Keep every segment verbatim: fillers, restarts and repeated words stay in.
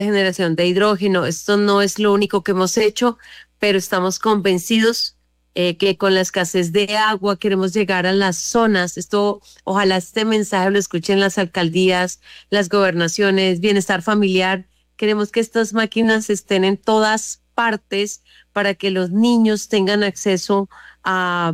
generación de hidrógeno. Esto no es lo único que hemos hecho, pero estamos convencidos eh, que con la escasez de agua queremos llegar a las zonas. Esto, ojalá este mensaje lo escuchen las alcaldías, las gobernaciones, bienestar familiar. Queremos que estas máquinas estén en todas partes para que los niños tengan acceso a,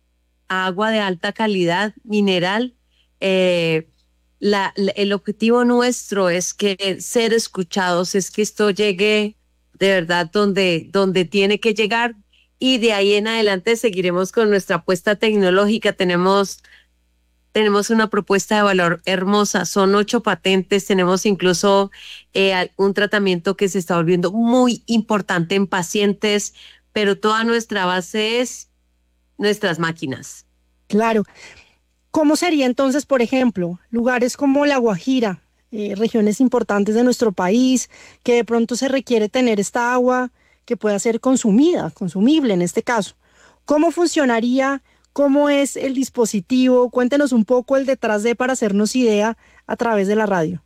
a agua de alta calidad, mineral. Eh, la, la- el objetivo nuestro es que ser escuchados, es que esto llegue de verdad donde, donde tiene que llegar, y de ahí en adelante seguiremos con nuestra apuesta tecnológica. Tenemos, tenemos una propuesta de valor hermosa, son ocho patentes, tenemos incluso eh, un tratamiento que se está volviendo muy importante en pacientes, pero toda nuestra base es nuestras máquinas. Claro. ¿Cómo sería entonces, por ejemplo, lugares como La Guajira, eh, regiones importantes de nuestro país, que de pronto se requiere tener esta agua que pueda ser consumida, consumible en este caso? ¿Cómo funcionaría? ¿Cómo es el dispositivo? Cuéntenos un poco el detrás de para hacernos idea a través de la radio.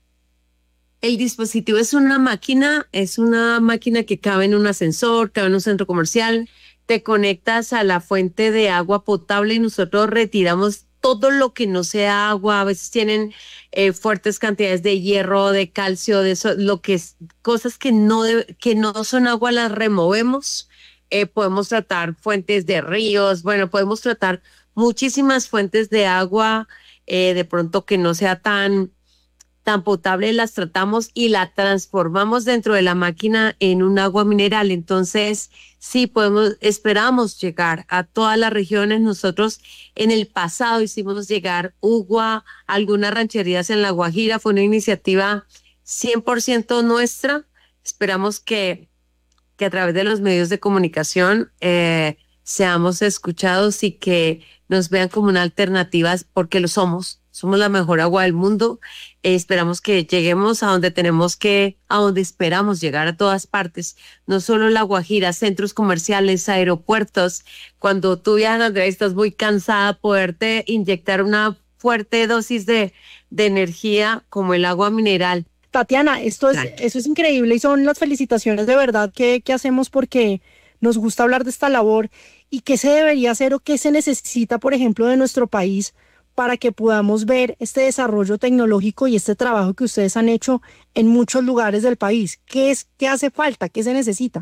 El dispositivo es una máquina, es una máquina que cabe en un ascensor, cabe en un centro comercial, te conectas a la fuente de agua potable y nosotros retiramos todo lo que no sea agua. A veces tienen eh, fuertes cantidades de hierro, de calcio, de eso, lo que es, cosas que no, de- que no son agua las removemos. Eh, podemos tratar fuentes de ríos, bueno, podemos tratar muchísimas fuentes de agua, eh, de pronto que no sea tan tan potable, las tratamos y la transformamos dentro de la máquina en un agua mineral. Entonces, sí, podemos, esperamos llegar a todas las regiones. Nosotros en el pasado hicimos llegar agua a algunas rancherías en La Guajira. Fue una iniciativa cien por ciento nuestra. Esperamos que que a través de los medios de comunicación eh, seamos escuchados y que nos vean como una alternativa, porque lo somos. Somos la mejor agua del mundo. Eh, esperamos que lleguemos a donde tenemos que, a donde esperamos llegar, a todas partes. No solo La Guajira, centros comerciales, aeropuertos. Cuando tú viajas, Andrea, y estás muy cansada, poderte inyectar una fuerte dosis de, de energía como el agua mineral. Tatiana, esto es, eso es increíble y son las felicitaciones de verdad que, que hacemos porque nos gusta hablar de esta labor y qué se debería hacer o qué se necesita, por ejemplo, de nuestro país para que podamos ver este desarrollo tecnológico y este trabajo que ustedes han hecho en muchos lugares del país. ¿Qué es, qué hace falta? ¿Qué se necesita?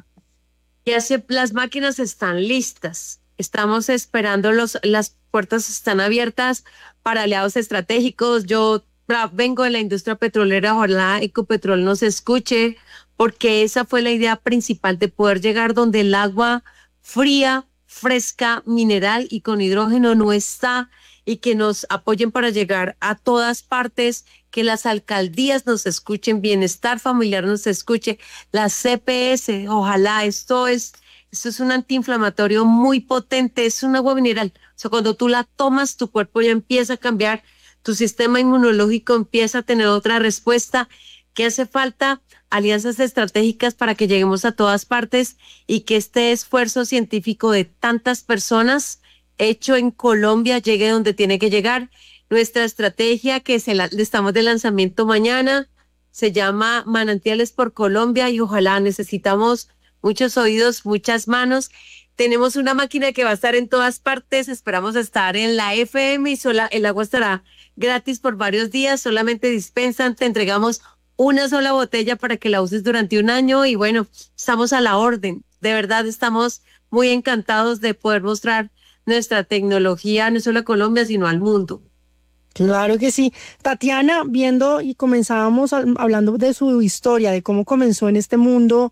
Ya se, las máquinas están listas. Estamos esperando, los, las puertas están abiertas para aliados estratégicos. Yo tra- vengo de la industria petrolera, ojalá Ecopetrol nos escuche, porque esa fue la idea principal, de poder llegar donde el agua fría, fresca, mineral y con hidrógeno no está, y que nos apoyen para llegar a todas partes, que las alcaldías nos escuchen, bienestar familiar nos escuche, la C P S, ojalá. Esto es, esto es un antiinflamatorio muy potente, es un agua mineral. O sea, cuando tú la tomas, tu cuerpo ya empieza a cambiar, tu sistema inmunológico empieza a tener otra respuesta. ¿Qué hace falta? Alianzas estratégicas para que lleguemos a todas partes y que este esfuerzo científico de tantas personas hecho en Colombia llegue donde tiene que llegar. Nuestra estrategia, que se la, estamos de lanzamiento mañana, se llama Manantiales por Colombia, y ojalá necesitamos muchos oídos, muchas manos. Tenemos una máquina que va a estar en todas partes, esperamos estar en la F M, y sola, el agua estará gratis por varios días, solamente dispensan, te entregamos una sola botella para que la uses durante un año, y bueno, estamos a la orden. De verdad estamos muy encantados de poder mostrar nuestra tecnología no solo a Colombia, sino al mundo. Claro que sí. Tatiana, viendo y comenzábamos al- hablando de su historia, de cómo comenzó en este mundo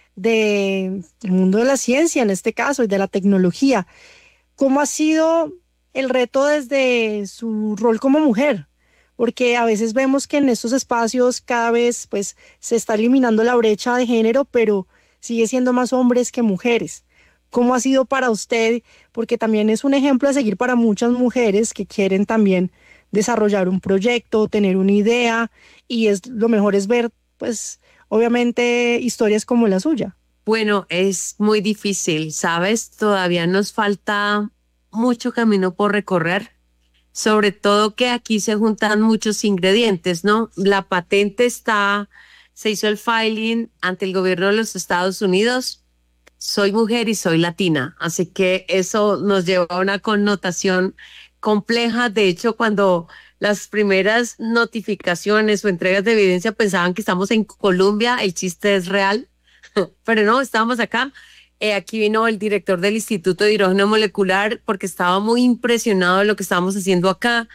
de, el mundo de la ciencia en este caso y de la tecnología. ¿Cómo ha sido el reto desde su rol como mujer? Porque a veces vemos que en estos espacios cada vez pues se está eliminando la brecha de género, pero sigue siendo más hombres que mujeres. ¿Cómo ha sido para usted? Porque también es un ejemplo a seguir para muchas mujeres que quieren también desarrollar un proyecto, tener una idea, y es lo mejor es ver pues obviamente historias como la suya. Bueno, es muy difícil, ¿sabes? Todavía nos falta mucho camino por recorrer, sobre todo que aquí se juntan muchos ingredientes, ¿no? La patente está, se hizo el filing ante el gobierno de los Estados Unidos. Soy mujer y soy latina, así que eso nos lleva a una connotación compleja. De hecho, cuando las primeras notificaciones o entregas de evidencia pensaban que estamos en Colombia, el chiste es real, pero no, estábamos acá. Eh, aquí vino el director del Instituto de Hidrógeno Molecular porque estaba muy impresionado de lo que estábamos haciendo acá.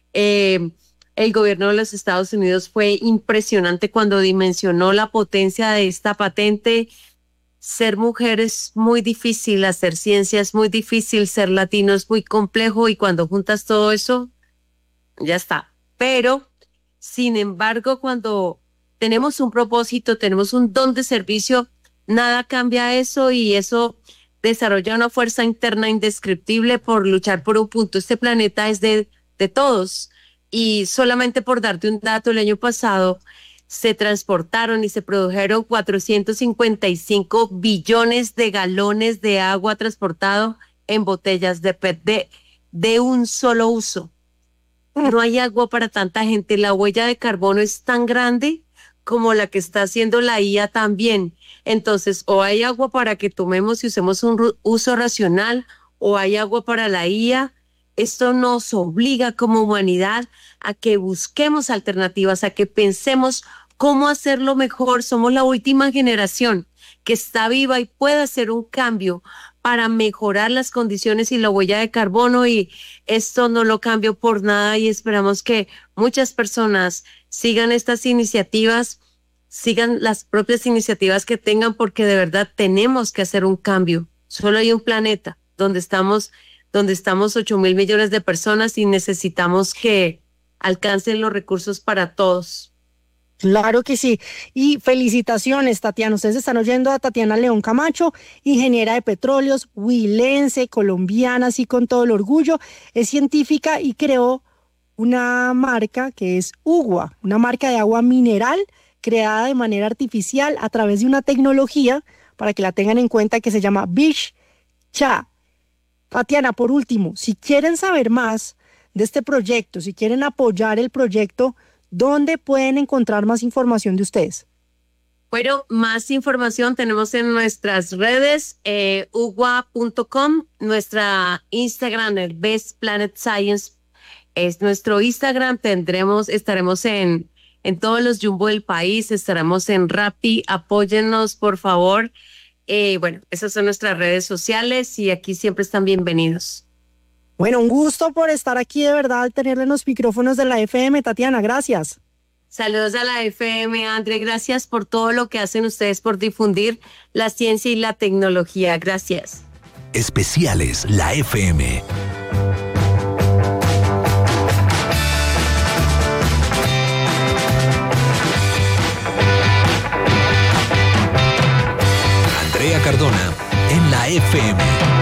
Eh, el gobierno de los Estados Unidos fue impresionante cuando dimensionó la potencia de esta patente. Ser mujer es muy difícil, hacer ciencia es muy difícil, ser latino es muy complejo y cuando juntas todo eso, ya está. Pero, sin embargo, cuando tenemos un propósito, tenemos un don de servicio, nada cambia eso y eso desarrolla una fuerza interna indescriptible por luchar por un punto. Este planeta es de, de todos y solamente por darte un dato, el año pasado se transportaron y se produjeron cuatrocientos cincuenta y cinco billones de galones de agua transportado en botellas de P E T de, de un solo uso. No hay agua para tanta gente. La huella de carbono es tan grande como la que está haciendo la I A también. Entonces, o hay agua para que tomemos y usemos un uso racional, o hay agua para la I A. Esto nos obliga como humanidad a que busquemos alternativas, a que pensemos cómo hacerlo mejor. Somos la última generación que está viva y puede hacer un cambio para mejorar las condiciones y la huella de carbono, y esto no lo cambio por nada y esperamos que muchas personas sigan estas iniciativas, sigan las propias iniciativas que tengan, porque de verdad tenemos que hacer un cambio. Solo hay un planeta donde estamos donde estamos ocho mil millones de personas y necesitamos que alcancen los recursos para todos. Claro que sí. Y felicitaciones, Tatiana. Ustedes están oyendo a Tatiana León Camacho, ingeniera de petróleos, huilense, colombiana, así con todo el orgullo. Es científica y creó una marca que es Ugua, una marca de agua mineral creada de manera artificial a través de una tecnología, para que la tengan en cuenta, que se llama Beach Cha. Tatiana, por último, si quieren saber más de este proyecto, si quieren apoyar el proyecto, ¿dónde pueden encontrar más información de ustedes? Bueno, más información tenemos en nuestras redes, eh, ugua punto com, nuestra Instagram, el Best Planet Science, es nuestro Instagram. Tendremos, estaremos en, en todos los Jumbo del país, estaremos en Rappi, apóyennos, por favor. Eh, bueno, esas son nuestras redes sociales y aquí siempre están bienvenidos. Bueno, un gusto por estar aquí, de verdad, tenerle en los micrófonos de la F M, Tatiana, gracias. Saludos a la F M, André, gracias por todo lo que hacen ustedes por difundir la ciencia y la tecnología, gracias. Especiales la F M. Andrea Cardona en la F M.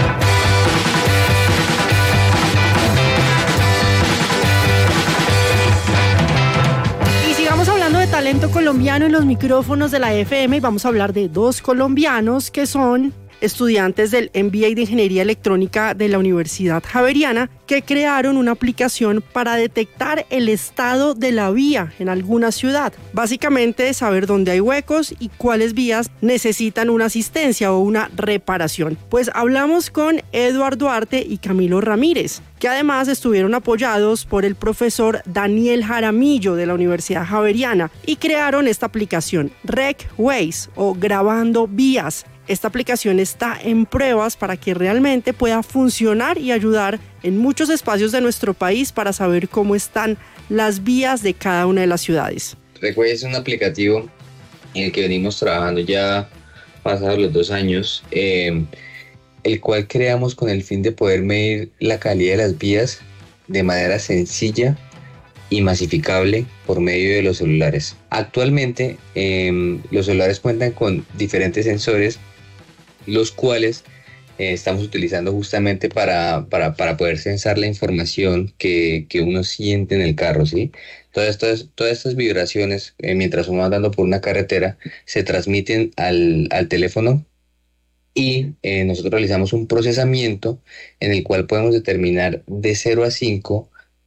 Y sigamos hablando de talento colombiano en los micrófonos de la F M y vamos a hablar de dos colombianos que son estudiantes del M B A de Ingeniería Electrónica de la Universidad Javeriana, que crearon una aplicación para detectar el estado de la vía en alguna ciudad. Básicamente saber dónde hay huecos y cuáles vías necesitan una asistencia o una reparación. Pues hablamos con Eduardo Duarte y Camilo Ramírez, que además estuvieron apoyados por el profesor Daniel Jaramillo de la Universidad Javeriana y crearon esta aplicación Rec Ways o Grabando Vías. Esta aplicación está en pruebas para que realmente pueda funcionar y ayudar en muchos espacios de nuestro país para saber cómo están las vías de cada una de las ciudades. Recway es un aplicativo en el que venimos trabajando ya pasados los dos años, eh, el cual creamos con el fin de poder medir la calidad de las vías de manera sencilla y masificable por medio de los celulares. Actualmente eh, los celulares cuentan con diferentes sensores, los cuales eh, estamos utilizando justamente para, para, para poder censar la información que, que uno siente en el carro, ¿sí? Todas estas, todas estas vibraciones, eh, mientras uno va andando por una carretera, se transmiten al, al teléfono y eh, nosotros realizamos un procesamiento en el cual podemos determinar de cero a cinco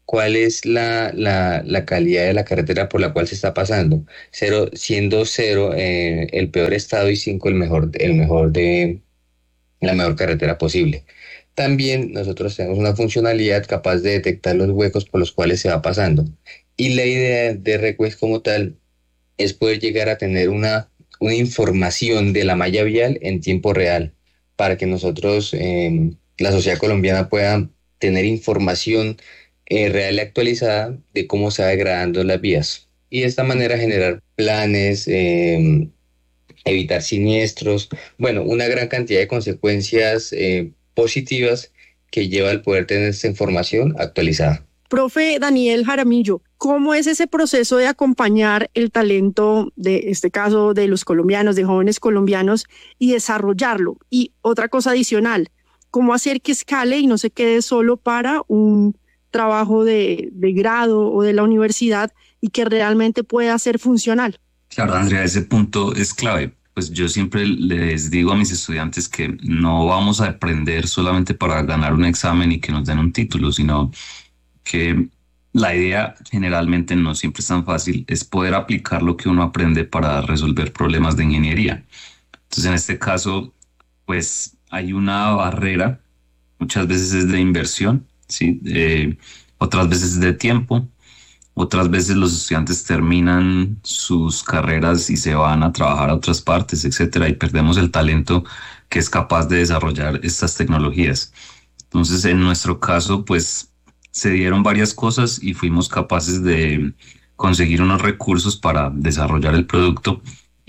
cuál es la, la, la calidad de la carretera por la cual se está pasando. Cero, siendo cero eh, el peor estado y cinco el mejor, el mejor de la mejor carretera posible. También nosotros tenemos una funcionalidad capaz de detectar los huecos por los cuales se va pasando. Y la idea de Request como tal es poder llegar a tener una, una información de la malla vial en tiempo real para que nosotros, eh, la sociedad colombiana, pueda tener información eh, real y actualizada de cómo se va degradando las vías. Y de esta manera generar planes, eh, evitar siniestros, bueno, una gran cantidad de consecuencias eh, positivas que lleva al poder tener esta información actualizada. Profe Daniel Jaramillo, ¿cómo es ese proceso de acompañar el talento de este caso de los colombianos, de jóvenes colombianos y desarrollarlo? Y otra cosa adicional, ¿cómo hacer que escale y no se quede solo para un trabajo de, de grado o de la universidad y que realmente pueda ser funcional? Claro, Andrea, ese punto es clave. Pues yo siempre les digo a mis estudiantes que no vamos a aprender solamente para ganar un examen y que nos den un título, sino que la idea generalmente no siempre es tan fácil, es poder aplicar lo que uno aprende para resolver problemas de ingeniería. Entonces, en este caso, pues hay una barrera, muchas veces es de inversión, ¿sí? Eh, otras veces es de tiempo, otras veces los estudiantes terminan sus carreras y se van a trabajar a otras partes, etcétera, y perdemos el talento que es capaz de desarrollar estas tecnologías. Entonces, en nuestro caso, pues se dieron varias cosas y fuimos capaces de conseguir unos recursos para desarrollar el producto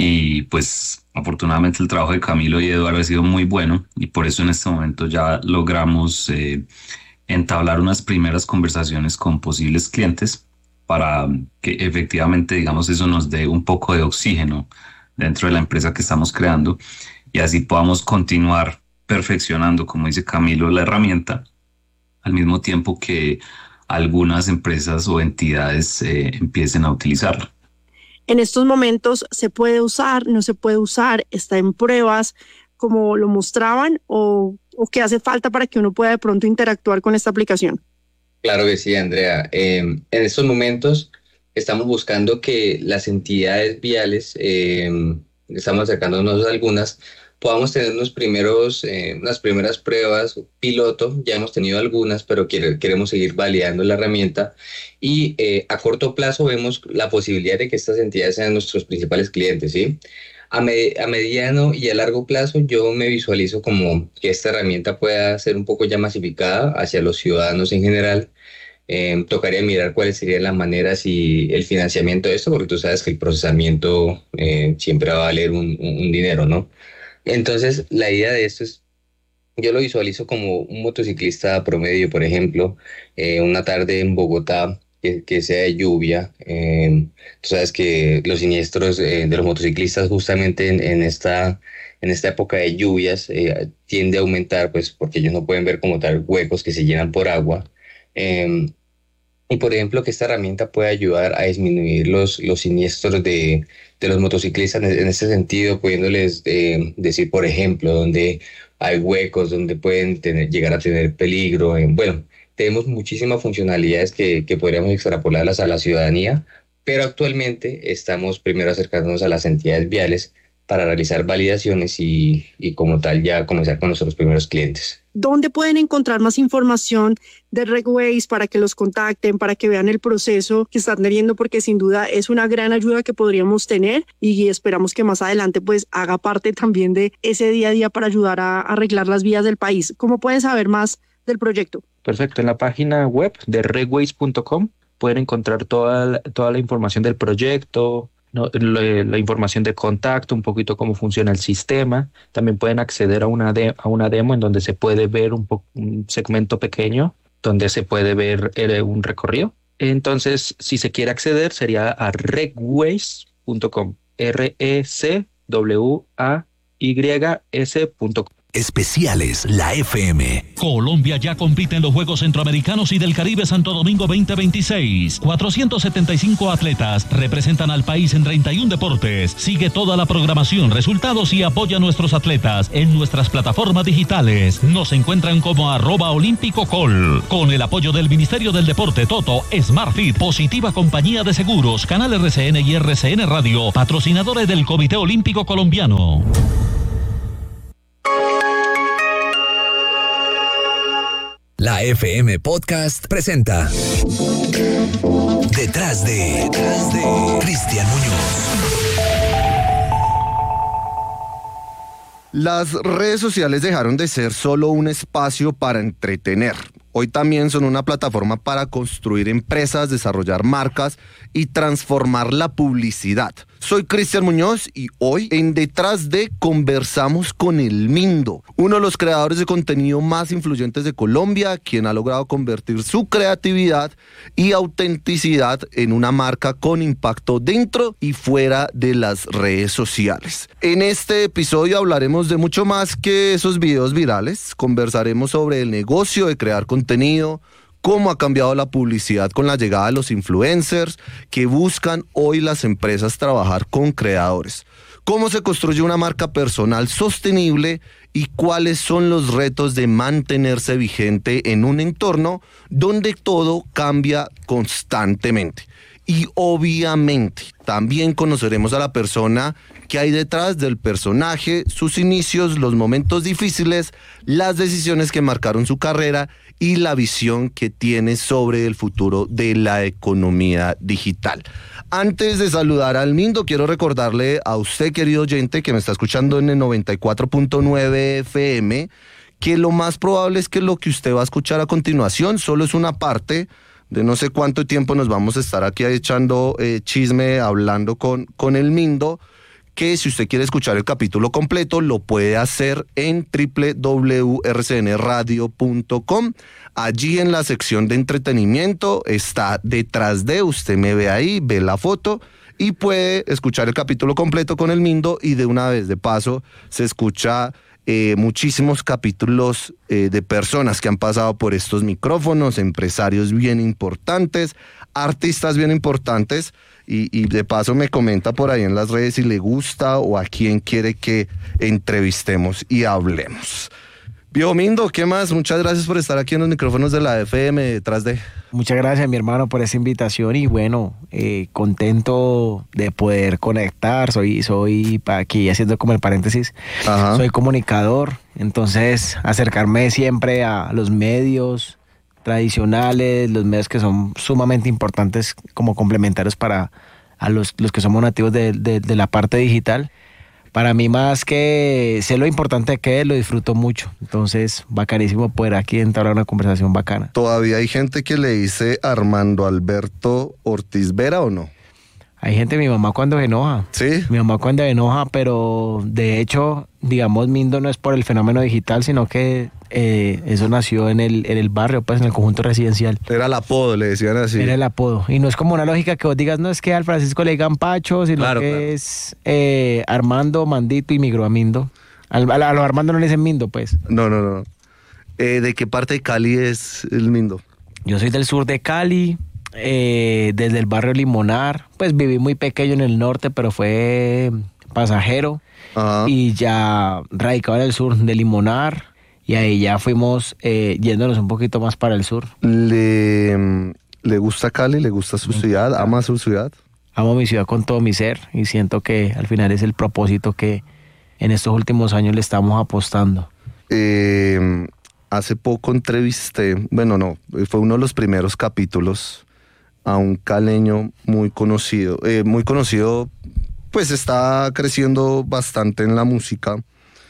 y pues afortunadamente el trabajo de Camilo y Eduardo ha sido muy bueno y por eso en este momento ya logramos eh, entablar unas primeras conversaciones con posibles clientes para que efectivamente, digamos, eso nos dé un poco de oxígeno dentro de la empresa que estamos creando y así podamos continuar perfeccionando, como dice Camilo, la herramienta al mismo tiempo que algunas empresas o entidades eh, empiecen a utilizarla. En estos momentos se puede usar, no se puede usar, está en pruebas como lo mostraban o, o qué hace falta para que uno pueda de pronto interactuar con esta aplicación. Claro que sí, Andrea. Eh, en estos momentos estamos buscando que las entidades viales, eh, estamos acercándonos a algunas, podamos tener unos primeros, eh, unas primeras pruebas piloto. Ya hemos tenido algunas, pero quiere, queremos seguir validando la herramienta y eh, a corto plazo vemos la posibilidad de que estas entidades sean nuestros principales clientes, ¿sí? A, me, a mediano y a largo plazo yo me visualizo como que esta herramienta pueda ser un poco ya masificada hacia los ciudadanos en general. Eh, tocaría mirar cuáles serían las maneras y el financiamiento de esto, porque tú sabes que el procesamiento eh, siempre va a valer un, un, un dinero, ¿no? Entonces, la idea de esto es, yo lo visualizo como un motociclista promedio, por ejemplo, eh, una tarde en Bogotá que, que sea de lluvia. Eh, tú sabes que los siniestros eh, de los motociclistas justamente en, en, esta, en esta época de lluvias eh, tiende a aumentar, pues porque ellos no pueden ver como tal huecos que se llenan por agua. Eh, y por ejemplo, que esta herramienta puede ayudar a disminuir los, los siniestros de, de los motociclistas en, en este sentido, pudiéndoles eh, decir, por ejemplo, donde hay huecos, donde pueden tener, llegar a tener peligro. Eh, bueno, tenemos muchísimas funcionalidades que, que podríamos extrapolarlas a la ciudadanía, pero actualmente estamos primero acercándonos a las entidades viales para realizar validaciones y, y como tal ya comenzar con nuestros primeros clientes. ¿Dónde pueden encontrar más información de Regways para que los contacten, para que vean el proceso que están teniendo? Porque sin duda es una gran ayuda que podríamos tener y esperamos que más adelante pues haga parte también de ese día a día para ayudar a arreglar las vías del país. ¿Cómo pueden saber más del proyecto? Perfecto, en la página web de regways punto com pueden encontrar toda, toda la información del proyecto, No, la, la información de contacto, un poquito cómo funciona el sistema. También pueden acceder a una, de, a una demo en donde se puede ver un, po, un segmento pequeño, donde se puede ver eh, un recorrido. Entonces, si se quiere acceder, sería a regways punto com, R E C W A Y S punto com. Especiales la F M. Colombia ya compite en los Juegos Centroamericanos y del Caribe Santo Domingo veinte veintiséis. cuatrocientos setenta y cinco atletas representan al país en treinta y uno deportes. Sigue toda la programación, resultados y apoya a nuestros atletas en nuestras plataformas digitales. Nos encuentran como arroba olímpico col. Con el apoyo del Ministerio del Deporte, Toto, SmartFit, Positiva Compañía de Seguros, Canal R C N y R C N Radio, patrocinadores del Comité Olímpico Colombiano. La F M Podcast presenta Detrás de, Detrás de Cristian Muñoz. Las redes sociales dejaron de ser solo un espacio para entretener. Hoy también son una plataforma para construir empresas, desarrollar marcas y transformar la publicidad. Soy Cristian Muñoz y hoy en Detrás de conversamos con El Mindo, uno de los creadores de contenido más influyentes de Colombia, quien ha logrado convertir su creatividad y autenticidad en una marca con impacto dentro y fuera de las redes sociales. En este episodio hablaremos de mucho más que esos videos virales. Conversaremos sobre el negocio de crear contenido, cómo ha cambiado la publicidad con la llegada de los influencers que buscan hoy las empresas trabajar con creadores, cómo se construye una marca personal sostenible y cuáles son los retos de mantenerse vigente en un entorno donde todo cambia constantemente. Y obviamente también conoceremos a la persona que hay detrás del personaje, sus inicios, los momentos difíciles, las decisiones que marcaron su carrera y la visión que tiene sobre el futuro de la economía digital. Antes de saludar al Mindo, quiero recordarle a usted, querido oyente, que me está escuchando en el noventa y cuatro punto nueve F M, que lo más probable es que lo que usted va a escuchar a continuación solo es una parte de no sé cuánto tiempo nos vamos a estar aquí echando eh, chisme, hablando con, con el Mindo, que si usted quiere escuchar el capítulo completo, lo puede hacer en doble u doble u doble u punto r c n radio punto com. Allí en la sección de entretenimiento está Detrás de, usted me ve ahí, ve la foto y puede escuchar el capítulo completo con el Mindo y de una vez de paso se escucha Eh, muchísimos capítulos eh, de personas que han pasado por estos micrófonos, empresarios bien importantes, artistas bien importantes, y, y de paso me comenta por ahí en las redes si le gusta o a quién quiere que entrevistemos y hablemos. Viejo Mindo, ¿qué más? Muchas gracias por estar aquí en los micrófonos de la F M Detrás de. Muchas gracias, mi hermano, por esa invitación y bueno, eh, contento de poder conectar. Soy, soy aquí haciendo como el paréntesis, Ajá. soy comunicador, entonces acercarme siempre a los medios tradicionales, los medios que son sumamente importantes como complementarios para a los, los que somos nativos de, de, de la parte digital. Para mí, más que sé lo importante que es, lo disfruto mucho. Entonces, bacanísimo poder aquí entablar una conversación bacana. ¿Todavía hay gente que le dice Armando Alberto Ortiz Vera o no? Hay gente, mi mamá cuando se enoja. ¿Sí? Mi mamá cuando se enoja, pero de hecho, digamos, Mindo no es por el fenómeno digital, sino que eh, eso nació en el, en el barrio, pues en el conjunto residencial. Era el apodo, le decían así. Era el apodo. Y no es como una lógica que vos digas, no es que al Francisco le digan Pacho, sino claro, que claro. es eh, Armando, Mandito y migró a Mindo. Al, a, a los Armando no le dicen Mindo, pues. No, no, no. Eh, ¿De qué parte de Cali es el Mindo? Yo soy del sur de Cali. Eh, desde el barrio Limonar, pues viví muy pequeño en el norte, pero fue pasajero. Ajá. Y ya radicado en el sur de Limonar y ahí ya fuimos eh, yéndonos un poquito más para el sur. ¿Le, le gusta Cali? ¿Le gusta su ciudad? ¿Ama su ciudad? Amo mi ciudad con todo mi ser y siento que al final es el propósito que en estos últimos años le estamos apostando. Eh, hace poco entrevisté, bueno no, fue uno de los primeros capítulos a un caleño muy conocido, eh, muy conocido, pues está creciendo bastante en la música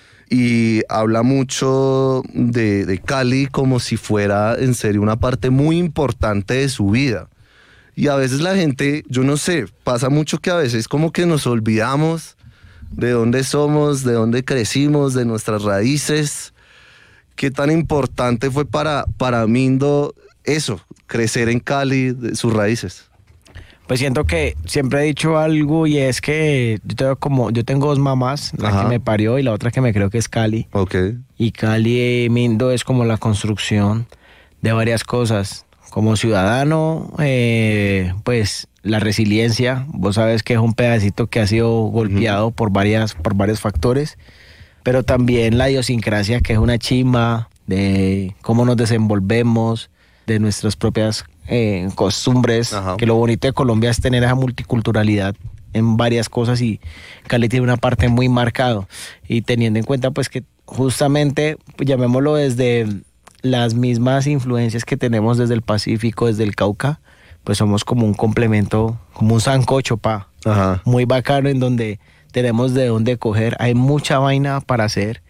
y habla mucho de, de Cali como si fuera en serio una parte muy importante de su vida. Y a veces la gente, yo no sé, pasa mucho que a veces como que nos olvidamos de dónde somos, de dónde crecimos, de nuestras raíces. ¿Qué tan importante fue para, para Mindo eso, crecer en Cali, de sus raíces? Pues siento que siempre he dicho algo y es que yo tengo como, yo tengo dos mamás, la Ajá. que me parió y la otra que me creo que es Cali. Ok. Y Cali eh, Mindo es como la construcción de varias cosas. Como ciudadano, eh, pues la resiliencia, vos sabes que es un pedacito que ha sido golpeado uh-huh. por varias, por varios factores, pero también la idiosincrasia, que es una chimba de cómo nos desenvolvemos, de nuestras propias eh, costumbres, Ajá. que lo bonito de Colombia es tener esa multiculturalidad en varias cosas y Cali tiene una parte muy marcada y teniendo en cuenta pues que justamente, pues, llamémoslo desde las mismas influencias que tenemos desde el Pacífico, desde el Cauca, pues somos como un complemento, como un sancocho, pa, Ajá. muy bacano en donde tenemos de dónde coger, hay mucha vaina para hacer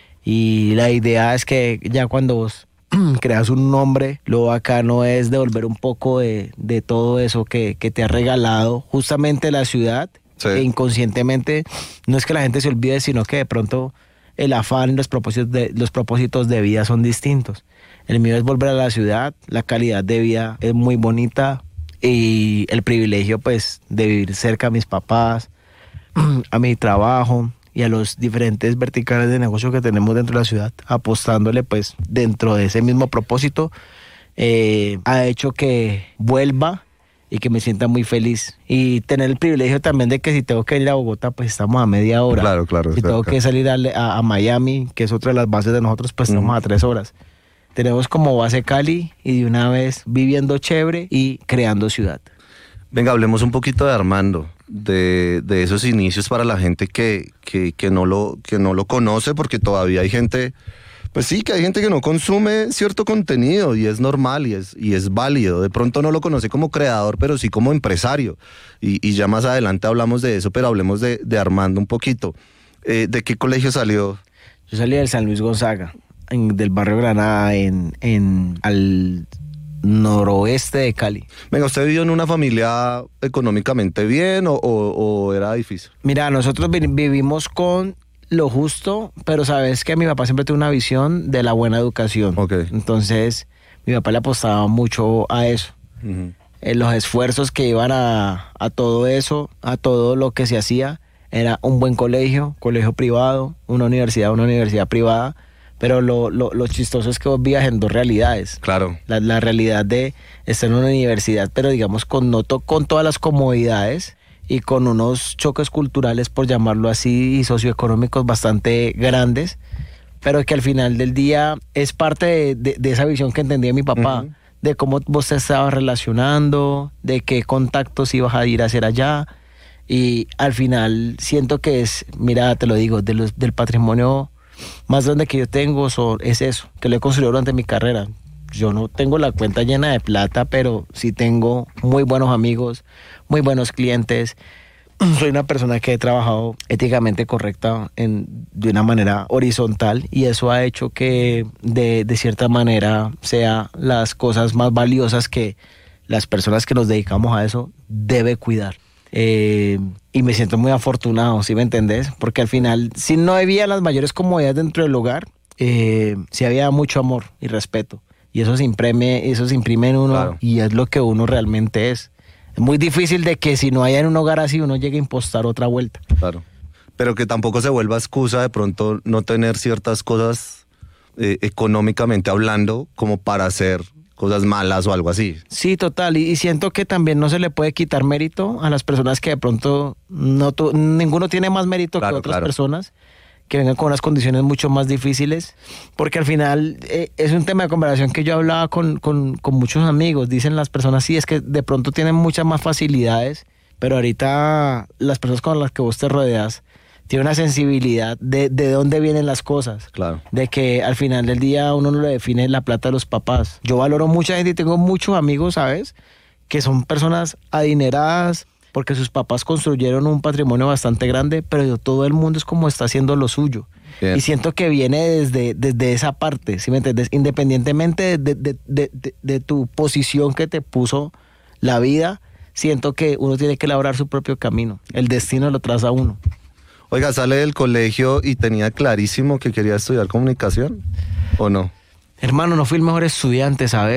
y la idea es que ya cuando vos creas un nombre, lo bacano es devolver un poco de, de todo eso que, que te ha regalado justamente la ciudad, sí. e inconscientemente no es que la gente se olvide, sino que de pronto el afán y los propósitos de, los propósitos de vida son distintos. El mío es volver a la ciudad, la calidad de vida es muy bonita y el privilegio pues de vivir cerca a mis papás, a mi trabajo y a los diferentes verticales de negocio que tenemos dentro de la ciudad, apostándole pues dentro de ese mismo propósito, eh, ha hecho que vuelva y que me sienta muy feliz. Y tener el privilegio también de que si tengo que ir a Bogotá, pues estamos a media hora. Claro, claro. Si tengo que salir a, a, a Miami, que es otra de las bases de nosotros, pues estamos uh-huh. a tres horas. Tenemos como base Cali y de una vez viviendo chévere y creando ciudad. Venga, hablemos un poquito de Armando, de, de esos inicios para la gente que, que, que, no lo, que no lo conoce, porque todavía hay gente, pues sí, que hay gente que no consume cierto contenido y es normal y es, y es válido. De pronto no lo conoce como creador, pero sí como empresario. Y, y ya más adelante hablamos de eso, pero hablemos de, de Armando un poquito. Eh, ¿De qué colegio salió? Yo salí del San Luis Gonzaga, en, del barrio Granada, en, en al noroeste de Cali. Venga, ¿usted vivió en una familia económicamente bien o, o, o era difícil? Mira, nosotros vi- vivimos con lo justo, pero sabes que mi papá siempre tuvo una visión de la buena educación. Okay. Entonces, mi papá le apostaba mucho a eso. Uh-huh. En los esfuerzos que iban a, a todo eso, a todo lo que se hacía, era un buen colegio, colegio privado, una universidad, una universidad privada. Pero lo, lo, lo chistoso es que vos vivías en dos realidades. Claro. La, la realidad de estar en una universidad, pero digamos con, no to, con todas las comodidades y con unos choques culturales, por llamarlo así, y socioeconómicos bastante grandes, pero que al final del día es parte de, de, de esa visión que entendía mi papá, uh-huh. de cómo vos te estabas relacionando, de qué contactos ibas a ir a hacer allá. Y al final siento que es, mira, te lo digo, de los, del patrimonio más grande que yo tengo son, es eso, que lo he construido durante mi carrera. Yo no tengo la cuenta llena de plata, pero sí tengo muy buenos amigos, muy buenos clientes. Soy una persona que he trabajado éticamente correcta en, de una manera horizontal y eso ha hecho que de, de cierta manera sea las cosas más valiosas que las personas que nos dedicamos a eso debe cuidar. Eh, y me siento muy afortunado, ¿sí me entendés? Porque al final, si no había las mayores comodidades dentro del hogar, eh, sí había mucho amor y respeto. Y eso se imprime, eso se imprime en uno, claro. Y es lo que uno realmente es. Es muy difícil de que si no hay en un hogar así, uno llegue a impostar otra vuelta. Claro. Pero que tampoco se vuelva excusa de pronto no tener ciertas cosas eh, económicamente hablando como para hacer cosas malas o algo así. Sí, total, y, y siento que también no se le puede quitar mérito a las personas que de pronto no tu, ninguno tiene más mérito claro, que otras claro. personas que vengan con unas condiciones mucho más difíciles, porque al final eh, es un tema de conversación que yo hablaba con, con, con muchos amigos. Dicen las personas, sí, es que de pronto tienen muchas más facilidades, pero ahorita las personas con las que vos te rodeas tiene una sensibilidad de, de dónde vienen las cosas. Claro. De que al final del día uno no le define la plata de los papás. Yo valoro mucha gente y tengo muchos amigos, ¿sabes? Que son personas adineradas porque sus papás construyeron un patrimonio bastante grande, pero todo el mundo es como está haciendo lo suyo. Bien. Y siento que viene desde, desde esa parte, ¿sí me entiendes? Independientemente de, de, de, de, de tu posición que te puso la vida, siento que uno tiene que elaborar su propio camino. El destino lo traza uno. Oiga, ¿sale del colegio y tenía clarísimo que quería estudiar comunicación o no? Hermano, no fui el mejor estudiante, ¿sabes?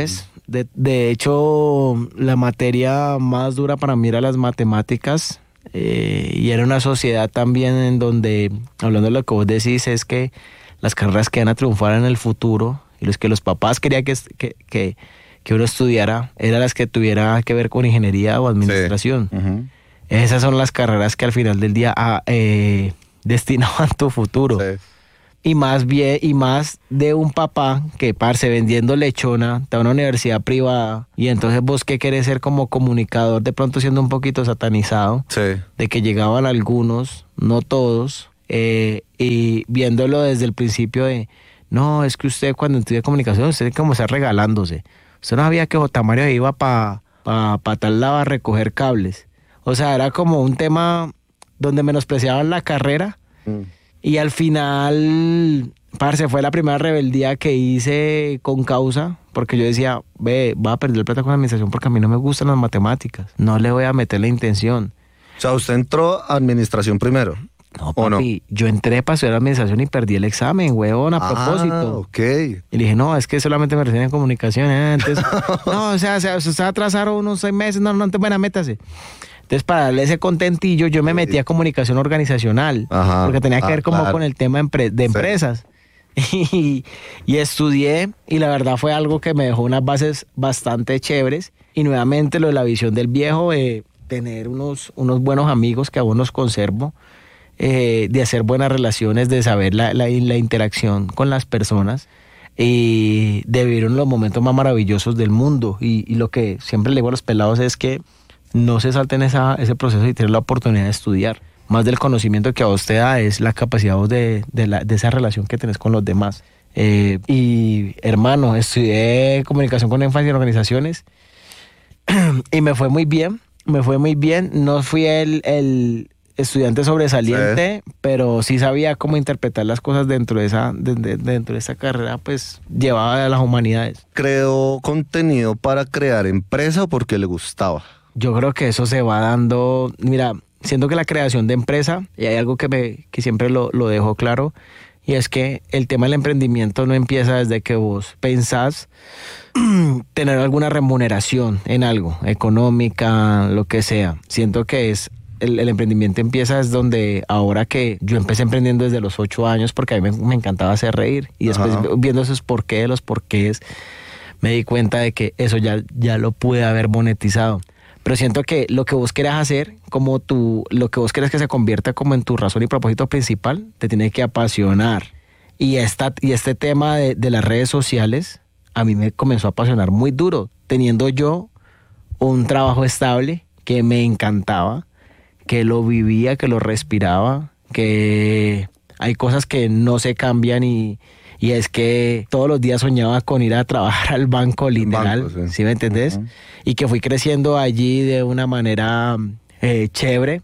De, de hecho, la materia más dura para mí era las matemáticas. Eh, y era una sociedad también en donde, hablando de lo que vos decís, es que las carreras que van a triunfar en el futuro y los que los papás querían que, que, que, que uno estudiara eran las que tuviera que ver con ingeniería o administración. Sí. Uh-huh. Esas son las carreras que al final del día ah, eh, destinaban tu futuro. Sí. Y más bien, y más de un papá que, parce, vendiendo lechona, te va a una universidad privada, y entonces vos que querés ser como comunicador, de pronto siendo un poquito satanizado, Sí. de que llegaban algunos, no todos, eh, y viéndolo desde el principio de, no, es que usted cuando estudia comunicación, usted tiene que comenzar regalándose. Usted no sabía que J. Mario iba para pa, pa tal lado a recoger cables. O sea, era como un tema donde menospreciaban la carrera. Mm. Y al final, parce, fue la primera rebeldía que hice con causa, porque yo decía, ve, voy a perder plata con la administración porque a mí no me gustan las matemáticas. No le voy a meter la intención. O sea, usted entró a administración primero. No, papi, no? Yo entré para estudiar administración y perdí el examen, huevón, a ah, propósito. ok. Y le dije, no, es que solamente me reciben en comunicación. ¿eh? Entonces, no, o sea, o sea, usted atrasaron unos seis meses, no, no, no, bueno, métase. Entonces, para darle ese contentillo, yo me metí a comunicación organizacional, Ajá, porque tenía que ah, ver como claro. con el tema empre- de empresas. Sí. Y, y estudié, y la verdad fue algo que me dejó unas bases bastante chéveres. Y nuevamente lo de la visión del viejo, de tener unos, unos buenos amigos que aún los conservo, eh, de hacer buenas relaciones, de saber la, la, la interacción con las personas, y de vivir uno de los momentos más maravillosos del mundo. Y, y lo que siempre le digo a los pelados es que no se salten esa, ese proceso y tener la oportunidad de estudiar. Más del conocimiento que a vos te da es la capacidad de, de, la, de esa relación que tenés con los demás. Eh, y hermano, estudié comunicación con énfasis en organizaciones y me fue muy bien, me fue muy bien. No fui el, el estudiante sobresaliente, sí. pero sí sabía cómo interpretar las cosas dentro de esa, de, de, dentro de esa carrera, pues llevaba a las humanidades. ¿Creó contenido para crear empresa o porque le gustaba? Yo creo que eso se va dando, mira, siento que la creación de empresa, y hay algo que, me, que siempre lo, lo dejo claro, y es que el tema del emprendimiento no empieza desde que vos pensás tener alguna remuneración en algo, económica, lo que sea. Siento que es el, el emprendimiento empieza es donde ahora que yo empecé emprendiendo desde los ocho años porque a mí me, me encantaba hacer reír, y después Ajá. viendo esos porqués, los porqués, me di cuenta de que eso ya, ya lo pude haber monetizado. Pero siento que lo que vos querás hacer, como tu, lo que vos querés que se convierta como en tu razón y propósito principal, te tiene que apasionar. Y, esta, y este tema de, de las redes sociales, a mí me comenzó a apasionar muy duro, teniendo yo un trabajo estable que me encantaba, que lo vivía, que lo respiraba, que hay cosas que no se cambian y... Y es que todos los días soñaba con ir a trabajar al banco, literal, banco, sí. ¿sí me entendés? Uh-huh. Y que fui creciendo allí de una manera eh, chévere.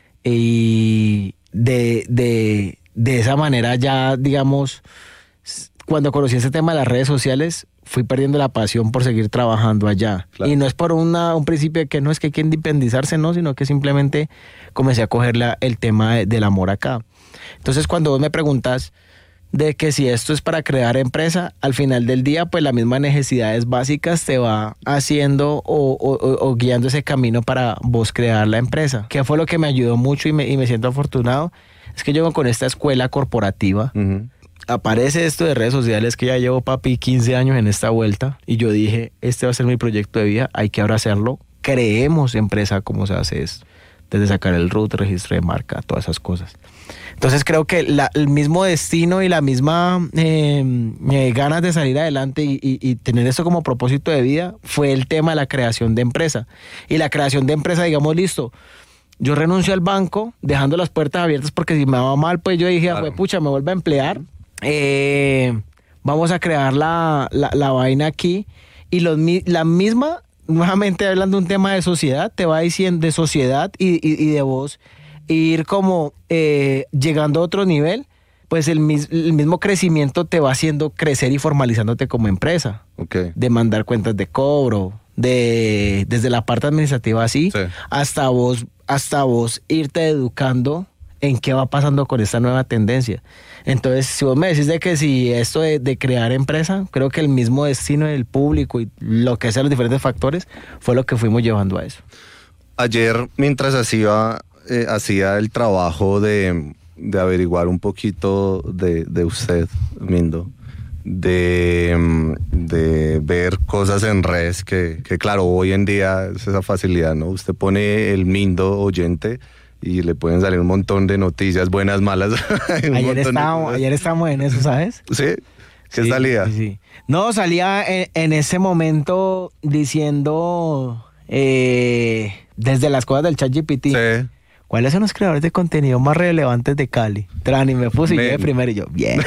Y de, de, de esa manera ya, digamos, cuando conocí ese tema de las redes sociales, fui perdiendo la pasión por seguir trabajando allá. Claro. Y no es por una, un principio de que no es que hay que independizarse, no, sino que simplemente comencé a coger la, el tema de, del amor acá. Entonces, cuando vos me preguntas de que si esto es para crear empresa, al final del día, pues las mismas necesidades básicas te va haciendo o, o, o guiando ese camino para vos crear la empresa. ¿Qué fue lo que me ayudó mucho y me, y me siento afortunado? Es que yo con esta escuela corporativa, uh-huh. aparece esto de redes sociales que ya llevo, papi, quince años en esta vuelta, y yo dije, este va a ser mi proyecto de vida, hay que ahora hacerlo, creemos empresa, cómo se hace esto, desde sacar el R U T, registro de marca, todas esas cosas. Entonces creo que la, el mismo destino y la misma eh, eh, ganas de salir adelante y, y, y tener esto como propósito de vida fue el tema de la creación de empresa. Y la creación de empresa, digamos, listo, yo renuncio al banco dejando las puertas abiertas porque si me va mal, pues yo dije, claro. pucha, me vuelvo a emplear, eh, vamos a crear la, la, la vaina aquí, y los, la misma, nuevamente hablando de un tema de sociedad, te va diciendo de sociedad y, y, y de vos, ir como eh, llegando a otro nivel, pues el, mis, el mismo crecimiento te va haciendo crecer y formalizándote como empresa. Okay. De mandar cuentas de cobro, de desde la parte administrativa así, sí. hasta vos, hasta vos irte educando en qué va pasando con esta nueva tendencia. Entonces, si vos me decís de que si esto de, de crear empresa, creo que el mismo destino del público y lo que sean los diferentes factores fue lo que fuimos llevando a eso. Ayer, mientras hacía, eh, hacía el trabajo de, de averiguar un poquito de, de usted, Mindo, de, de ver cosas en redes que, que claro, hoy en día es esa facilidad, ¿no? Usted pone el Mindo oyente y le pueden salir un montón de noticias, buenas, malas. ayer, estábamos, ayer estábamos en eso, ¿sabes? ¿Sí? ¿Qué sí, salía? Sí, sí. No, salía en, en ese momento diciendo eh, desde las cosas del ChatGPT. Sí. ¿Cuáles son los creadores de contenido más relevantes de Cali? Tran, y me puse y yo de primero y yo, bien.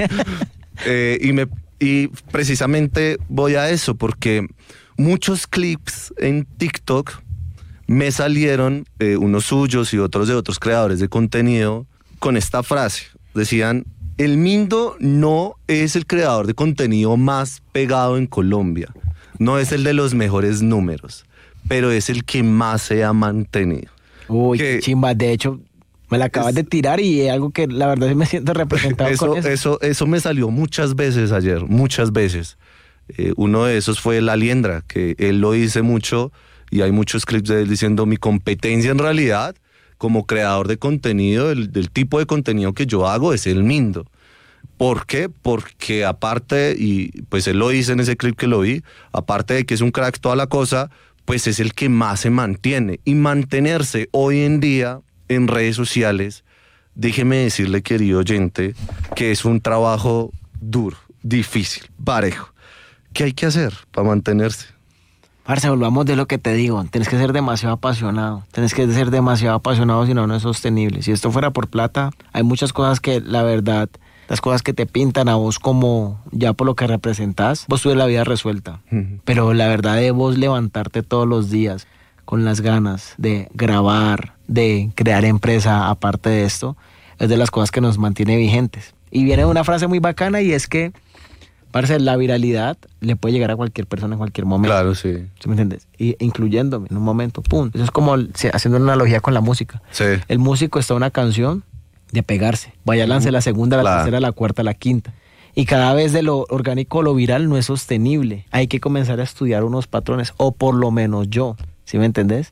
eh, y, me, y precisamente voy a eso porque muchos clips en TikTok me salieron, eh, unos suyos y otros de otros creadores de contenido, con esta frase. Decían, el Mindo no es el creador de contenido más pegado en Colombia, no es el de los mejores números, pero es el que más se ha mantenido. Uy, que, chimba, de hecho, me la acabas es, de tirar y es algo que la verdad sí me siento representado eso, con eso. Eso, eso me salió muchas veces ayer, muchas veces. Eh, uno de esos fue La Liendra, que él lo dice mucho y hay muchos clips de él diciendo mi competencia en realidad como creador de contenido, el, del tipo de contenido que yo hago es el Mindo. ¿Por qué? Porque aparte, y pues él lo dice en ese clip que lo vi, aparte de que es un crack toda la cosa, pues es el que más se mantiene. Y mantenerse hoy en día en redes sociales, déjeme decirle, querido oyente, que es un trabajo duro, difícil, parejo. ¿Qué hay que hacer para mantenerse? Parce, volvamos de lo que te digo, tenés que ser demasiado apasionado, tenés que ser demasiado apasionado, si no, no es sostenible. Si esto fuera por plata, hay muchas cosas que, la verdad, las cosas que te pintan a vos como ya por lo que representás, vos tuviste la vida resuelta. Uh-huh. Pero la verdad de vos levantarte todos los días con las ganas de grabar, de crear empresa aparte de esto, es de las cosas que nos mantiene vigentes. Y viene una frase muy bacana y es que, parce, la viralidad le puede llegar a cualquier persona en cualquier momento. Claro, sí. ¿Sí me entiendes? Y incluyéndome en un momento, pum. Eso es como haciendo una analogía con la música. Sí. El músico está en una canción de pegarse. Vaya, lance la segunda, la claro. tercera, la cuarta, la quinta. Y cada vez de lo orgánico lo viral no es sostenible. Hay que comenzar a estudiar unos patrones, o por lo menos yo, ¿sí me entendés?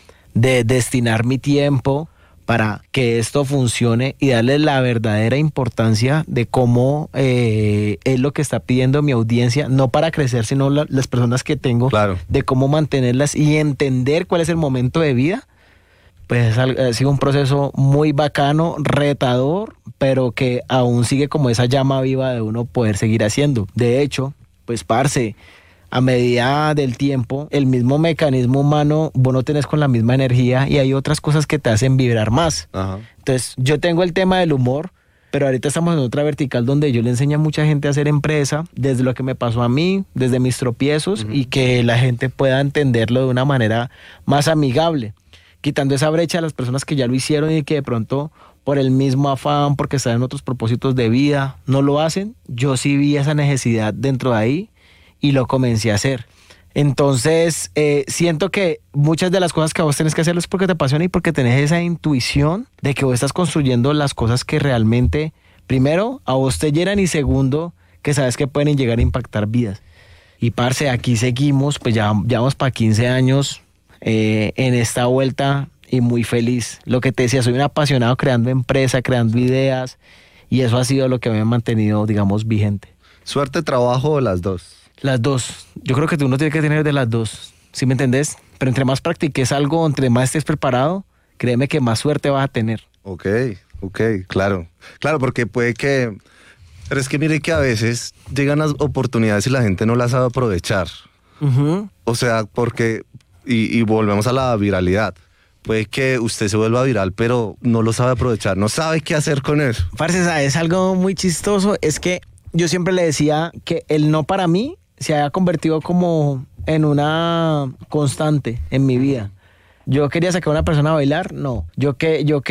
De destinar mi tiempo para que esto funcione y darle la verdadera importancia de cómo eh, es lo que está pidiendo mi audiencia, no para crecer, sino la, las personas que tengo, claro. de cómo mantenerlas y entender cuál es el momento de vida. Pues ha sido un proceso muy bacano, retador, pero que aún sigue como esa llama viva de uno poder seguir haciendo. De hecho, pues parce, a medida del tiempo, el mismo mecanismo humano, vos no tenés con la misma energía y hay otras cosas que te hacen vibrar más. Ajá. Entonces, yo tengo el tema del humor, pero ahorita estamos en otra vertical donde yo le enseño a mucha gente a hacer empresa, desde lo que me pasó a mí, desde mis tropiezos, uh-huh. y que la gente pueda entenderlo de una manera más amigable, quitando esa brecha a las personas que ya lo hicieron y que de pronto por el mismo afán, porque están en otros propósitos de vida, no lo hacen. Yo sí vi esa necesidad dentro de ahí y lo comencé a hacer. Entonces, eh, siento que muchas de las cosas que vos tenés que hacer es porque te apasiona y porque tenés esa intuición de que vos estás construyendo las cosas que realmente, primero, a vos te llenan y segundo, que sabes que pueden llegar a impactar vidas. Y parce, aquí seguimos, pues ya, ya vamos para quince años eh, en esta vuelta y muy feliz. Lo que te decía, soy un apasionado creando empresa, creando ideas y eso ha sido lo que me ha mantenido, digamos, vigente. ¿Suerte, trabajo o las dos? Las dos. Yo creo que uno tiene que tener de las dos, ¿sí me entendés? Pero entre más practiques algo, entre más estés preparado, créeme que más suerte vas a tener. Ok, ok, claro. Claro, porque puede que... Pero es que mire que a veces llegan las oportunidades y la gente no las sabe aprovechar. Uh-huh. O sea, porque... Y, y volvemos a la viralidad. Puede que usted se vuelva viral, pero no lo sabe aprovechar, no sabe qué hacer con eso. Parce, ¿sabes algo muy chistoso? Es que yo siempre le decía que el no para mí se había convertido como en una constante en mi vida. Yo quería sacar a una persona a bailar, no. Yo, que, yo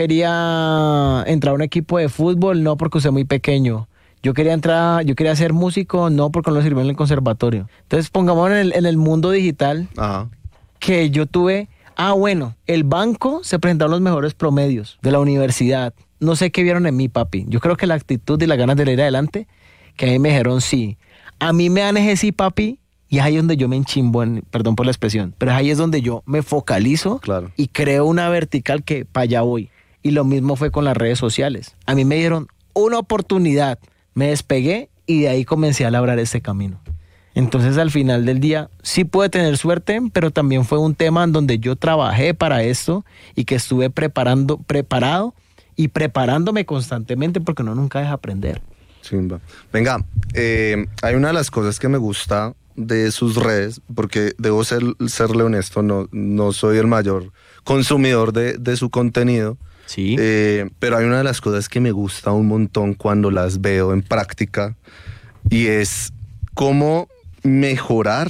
quería entrar a un equipo de fútbol, no, porque usted es muy pequeño. Yo quería entrar, yo quería ser músico, no, porque no sirvió en el conservatorio. Entonces, pongamos en el, en el mundo digital. Ajá. Que yo tuve, ah, bueno, el banco se presentaron los mejores promedios de la universidad. no sé qué vieron en mí, papi. Yo creo que la actitud y las ganas de ir adelante, que a mí me dijeron sí. A mí me dan ese sí, papi, y es ahí donde yo me enchimbo, en, perdón por la expresión, pero ahí es donde yo me focalizo Claro. y creo una vertical que para allá voy. Y lo mismo fue con las redes sociales. A mí me dieron una oportunidad, me despegué y de ahí comencé a labrar este camino. Entonces al final del día sí pude tener suerte, pero también fue un tema en donde yo trabajé para esto y que estuve preparando, preparado y preparándome constantemente porque uno nunca deja aprender. Chimba. Venga, eh, hay una de las cosas que me gusta de sus redes, porque debo ser, serle honesto, no, no soy el mayor consumidor de, de su contenido, Sí. eh, pero hay una de las cosas que me gusta un montón cuando las veo en práctica y es cómo mejorar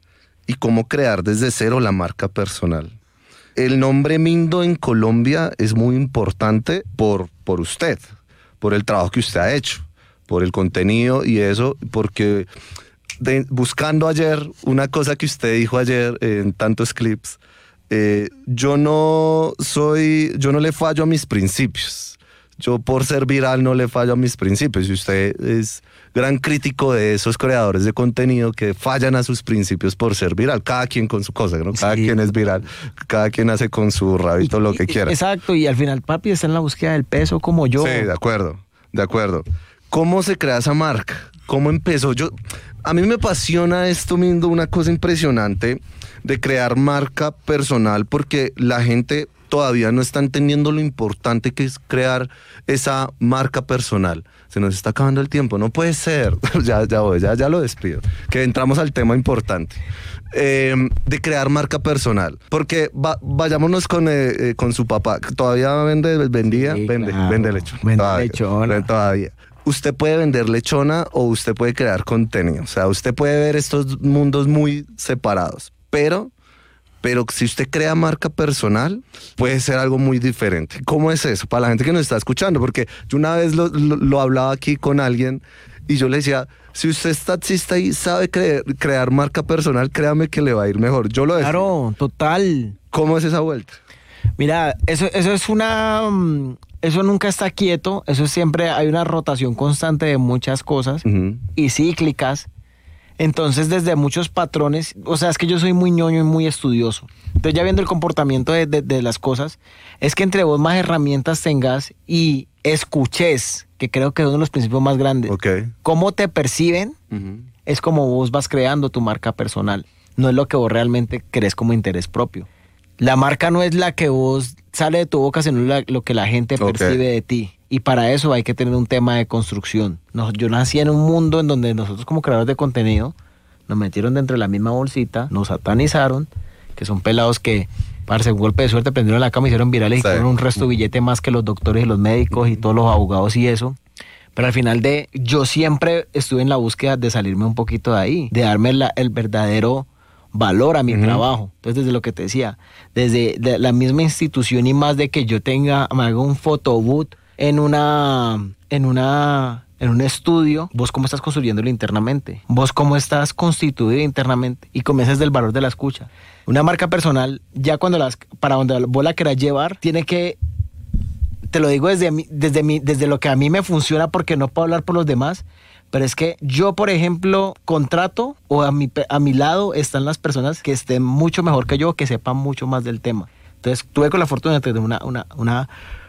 y cómo crear desde cero la marca personal. El nombre Mindo en Colombia es muy importante por, por usted, por el trabajo que usted ha hecho, por el contenido y eso, porque de, buscando ayer una cosa que usted dijo ayer en tantos clips, eh, yo no soy, yo no le fallo a mis principios. Yo por ser viral no le fallo a mis principios. Y usted es gran crítico de esos creadores de contenido que fallan a sus principios por ser viral. Cada quien con su cosa, ¿no? Cada Sí. quien es viral, cada quien hace con su rabito lo que quiera. Exacto, y al final papi está en la búsqueda del peso como yo. Sí, de acuerdo, de acuerdo. ¿Cómo se crea esa marca? ¿Cómo empezó? Yo, a mí me apasiona esto, Mindo, una cosa impresionante de crear marca personal, porque la gente todavía no está entendiendo lo importante que es crear esa marca personal. Se nos está acabando el tiempo, no puede ser. ya, ya voy, ya, ya lo despido. Que entramos al tema importante. Eh, de crear marca personal. Porque va, vayámonos con, eh, eh, con su papá. ¿Todavía vende, vendía? Sí, vende, claro. vende lechona. Vende Todavía, lechona. vende todavía. Usted puede vender lechona o usted puede crear contenido. O sea, usted puede ver estos mundos muy separados. Pero, pero si usted crea marca personal, puede ser algo muy diferente. ¿Cómo es eso? Para la gente que nos está escuchando. Porque yo una vez lo, lo, lo hablaba aquí con alguien y yo le decía, si usted es taxista y sabe cre crear marca personal, créame que le va a ir mejor. Yo lo decía. Claro, total. ¿Cómo es esa vuelta? Mira, eso, eso es una... Eso nunca está quieto, eso siempre hay una rotación constante de muchas cosas Uh-huh. y cíclicas. Entonces, desde muchos patrones, o sea, es que yo soy muy ñoño y muy estudioso. Entonces, ya viendo el comportamiento de, de, de las cosas, es que entre vos más herramientas tengas y escuches, que creo que es uno de los principios más grandes. Ok. Cómo te perciben Uh-huh. es como vos vas creando tu marca personal. No es lo que vos realmente crees como interés propio. La marca no es la que vos sale de tu boca, sino la, lo que la gente Ok. percibe de ti. Y para eso hay que tener un tema de construcción. No, yo nací en un mundo en donde nosotros como creadores de contenido nos metieron dentro de la misma bolsita, nos satanizaron, que son pelados que, parce, un golpe de suerte, prendieron la cama, hicieron virales y Sí. hicieron un resto de billete más que los doctores y los médicos y todos los abogados y eso. Pero al final de, yo siempre estuve en la búsqueda de salirme un poquito de ahí, de darme la, el verdadero valor a mi Ujú. trabajo. Entonces, desde lo que te decía, desde de la misma institución y más de que yo tenga, me haga un photobooth en una, en una, en un estudio, vos cómo estás construyéndolo internamente, vos cómo estás constituido internamente y comienzas del valor de la escucha. Una marca personal, ya cuando las, para donde vos la querás llevar, tiene que, te lo digo desde, mi, desde, mi, desde lo que a mí me funciona porque no puedo hablar por los demás, pero es que yo, por ejemplo, contrato o a mi, a mi lado están las personas que estén mucho mejor que yo, que sepan mucho más del tema. Entonces, tuve con la fortuna de tener una, una, una,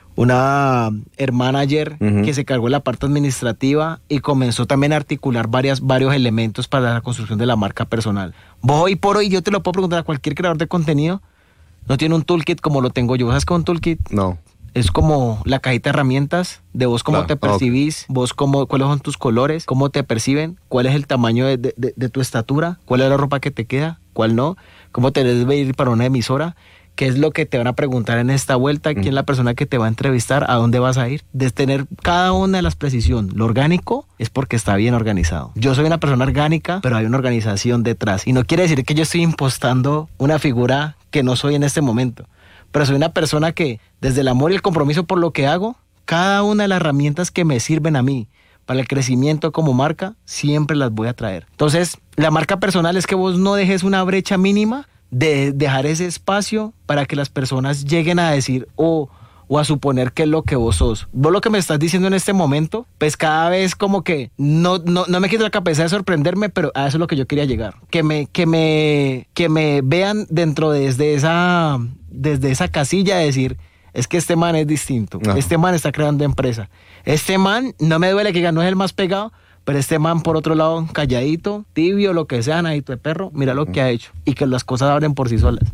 una hermana ayer Ujú. que se cargó la parte administrativa y comenzó también a articular varias, varios elementos para la construcción de la marca personal. Vos hoy por hoy, yo te lo puedo preguntar a cualquier creador de contenido, no tiene un toolkit como lo tengo yo. ¿Sabes qué es un toolkit? No. Es como la cajita de herramientas de vos cómo Claro, te percibís, vos cómo, cuáles son tus colores, cómo te perciben, cuál es el tamaño de, de- de- de tu estatura, cuál es la ropa que te queda, cuál no, cómo te debes ir para una emisora, qué es lo que te van a preguntar en esta vuelta, quién es la persona que te va a entrevistar, a dónde vas a ir. De tener cada una de las precisión. Lo orgánico es porque está bien organizado. Yo soy una persona orgánica, pero hay una organización detrás. Y no quiere decir que yo estoy impostando una figura que no soy en este momento. Pero soy una persona que, desde el amor y el compromiso por lo que hago, cada una de las herramientas que me sirven a mí para el crecimiento como marca, siempre las voy a traer. Entonces, la marca personal es que vos no dejes una brecha mínima de dejar ese espacio para que las personas lleguen a decir, o, o a suponer qué es lo que vos sos. Vos lo que me estás diciendo en este momento, pues cada vez como que no, no, no me quito la capacidad de sorprenderme, pero a eso es lo que yo quería llegar. Que me, que me, que me vean dentro desde esa, desde esa casilla de decir, es que este man es distinto, no. Este man está creando empresa. Este man, no me duele que no es el más pegado, pero este man, por otro lado, calladito, tibio, lo que sea, nadito de perro, mira lo que ha hecho. Y que las cosas abren por sí solas.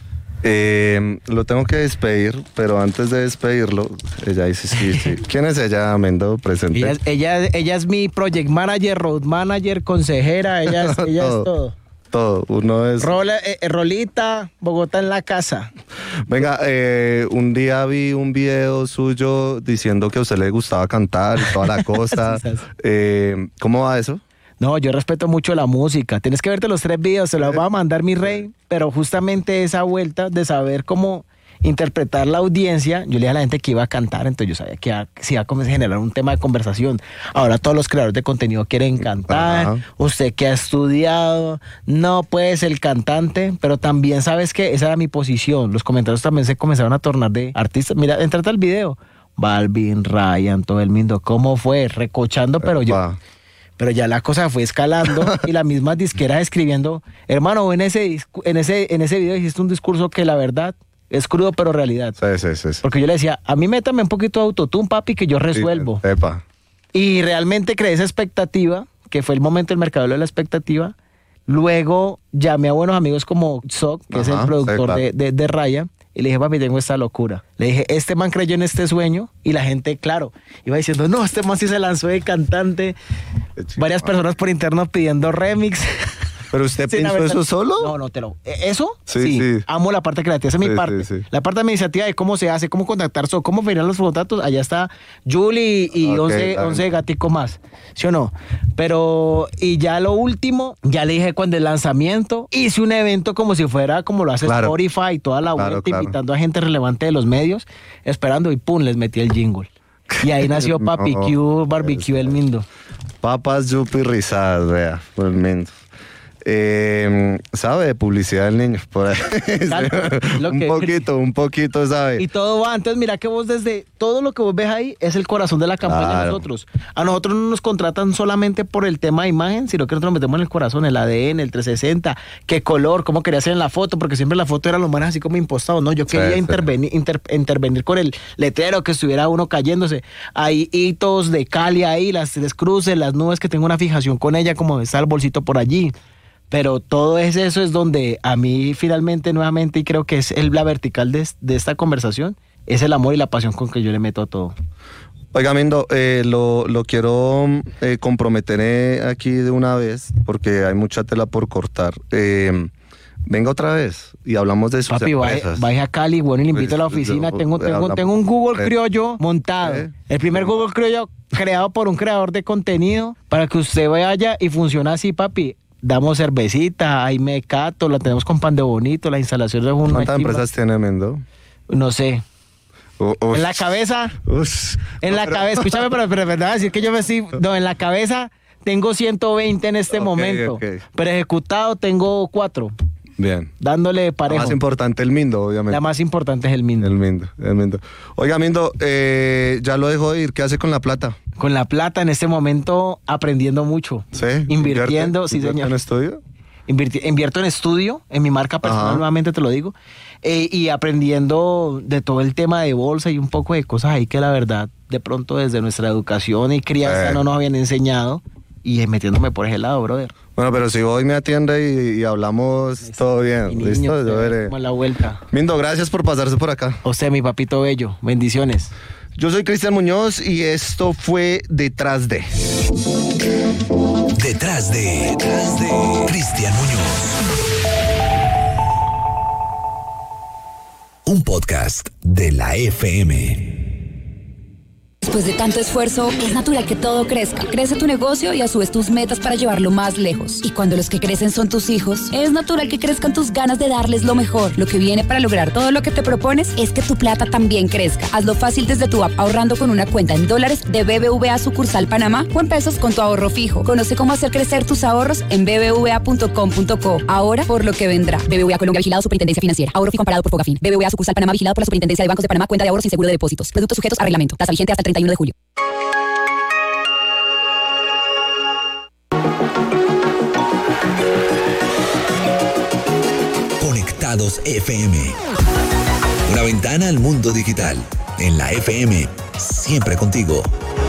Eh, lo tengo que despedir, pero antes de despedirlo, ella dice, sí, sí. ¿Quién es ella, Mendo? Presente. Ella, ella, ella es mi project manager, road manager, consejera, ella es, ella todo, es todo. Todo, uno es... Rola, eh, Rolita, Bogotá en la casa. Venga, eh, un día vi un video suyo diciendo que a usted le gustaba cantar y toda la cosa. eh, ¿Cómo va eso? No, yo respeto mucho la música. Tienes que verte los tres videos, se los voy a mandar, mi rey. Pero justamente esa vuelta de saber cómo interpretar la audiencia, yo le dije a la gente que iba a cantar, entonces yo sabía que se iba a generar un tema de conversación. Ahora todos los creadores de contenido quieren cantar. Ajá. Usted que ha estudiado, no puedes el cantante, pero también sabes que esa era mi posición. Los comentarios también se comenzaron a tornar de artistas. Mira, entrate al video. Balvin, Ryan, todo el mundo, ¿cómo fue? Recochando, pero yo... Pero ya la cosa fue escalando y las mismas disqueras escribiendo, hermano, en ese, en ese, en ese video hiciste un discurso que la verdad es crudo, pero realidad. Sí, sí, sí, sí. Porque yo le decía, a mí métame un poquito de autotune, papi, que yo resuelvo. Sí, epa. Y realmente creé esa expectativa, que fue el momento del mercado de la expectativa. Luego llamé a buenos amigos como Zoc, que Ajá, es el productor sí, claro. de, de, de Raya. Y le dije, papi, tengo esta locura. Le dije, este man creyó en este sueño. Y la gente, claro, iba diciendo, no, este man sí se lanzó de cantante. Varias personas por interno pidiendo remix. ¿Pero usted sí, pensó eso solo? No, no, te lo... ¿Eso? Sí, sí. sí. Amo la parte creativa, esa es sí, mi parte. Sí, sí. La parte administrativa de cómo se hace, cómo contactar, cómo venían los contactos, allá está Julie y okay, once, once gaticos más. ¿Sí o no? Pero, y ya lo último, ya le dije cuando el lanzamiento, hice un evento como si fuera como lo hace claro. Spotify y toda la claro, vuelta, claro. invitando a gente relevante de los medios, esperando y pum, les metí el jingle. Y ahí nació Papi no, Q, Barbecue, el Mindo. Papas, yupi, risadas, vea, por el Mindo. Eh, sabe de publicidad el niño por ahí. un que... poquito, un poquito sabe. Y todo va, entonces mira que vos desde todo lo que vos ves ahí es el corazón de la campaña claro. de nosotros. A nosotros no nos contratan solamente por el tema de imagen, sino que nosotros metemos en el corazón, el A D N, el trescientos sesenta, qué color, cómo quería hacer en la foto, porque siempre la foto era lo más así como impostado, ¿no? Yo quería sí, intervenir, sí. Inter, intervenir con el letrero, que estuviera uno cayéndose. Hay hitos de Cali ahí, las tres cruces, las nubes, que tengo una fijación con ella, como está el bolsito por allí. Pero todo es eso es donde a mí finalmente, nuevamente, y creo que es el, la vertical de, de esta conversación, es el amor y la pasión con que yo le meto a todo. Oiga, Mindo, eh, lo, lo quiero eh, comprometer eh, aquí de una vez, porque hay mucha tela por cortar. Eh, venga otra vez y hablamos de sus Papi, empresas. Papi, vaya a Cali, bueno, y le invito pues, a la oficina. Yo, tengo, tengo, tengo un Google criollo montado. ¿Eh? El primer Google criollo creado por un creador de contenido para que usted vaya y funciona así, papi. Damos cervecita, hay mecato, la tenemos con pan de bonito, la instalación de un... ¿Cuántas empresas tiene, Mendo? No sé. Uh, uh, en la cabeza, uh, en no, la pero... cabeza, escúchame, pero, pero verdad, decir que yo me estoy... No, en la cabeza tengo ciento veinte en este okay, momento, okay. pero ejecutado tengo cuatro. Bien. Dándole parejo. La más importante el Mindo, obviamente. La más importante es el Mindo. El Mindo, el Mindo. Oiga, Mindo, eh, ya lo dejó de ir, ¿qué hace con la plata? Con la plata en este momento aprendiendo mucho. ¿Sí? Invirtiendo, sí señor. ¿En estudio? Invirti- invierto en estudio, en mi marca personal, Ajá. nuevamente te lo digo, eh, y aprendiendo de todo el tema de bolsa y un poco de cosas ahí que la verdad, de pronto desde nuestra educación y crianza eh. no nos habían enseñado, y metiéndome por ese lado, brother. Bueno, pero si voy me atiende y, y hablamos sí, todo bien, niño, ¿listo? Yo veré. La vuelta. Mindo, gracias por pasarse por acá. O sea, mi papito bello, bendiciones. Yo soy Cristian Muñoz y esto fue Detrás de. Detrás de, Detrás de Cristian Muñoz. Un podcast de la F M. Después de tanto esfuerzo, es natural que todo crezca. Crece tu negocio y a su vez tus metas para llevarlo más lejos. Y cuando los que crecen son tus hijos, es natural que crezcan tus ganas de darles lo mejor. Lo que viene para lograr todo lo que te propones es que tu plata también crezca. Hazlo fácil desde tu app ahorrando con una cuenta en dólares de B B V A sucursal Panamá o en pesos con tu ahorro fijo. Conoce cómo hacer crecer tus ahorros en b b v a punto com punto co. Ahora por lo que vendrá. B B V A Colombia vigilado Superintendencia Financiera. Ahorro fijo comparado por Fogafín. B B V A sucursal Panamá vigilado por la Superintendencia de Bancos de Panamá. Cuenta de ahorros sin seguro de depósitos. Productos sujetos a reglamento. Tasa vigente hasta el treinta y uno de julio. Conectados F M. Una ventana al mundo digital. En la F M, siempre contigo.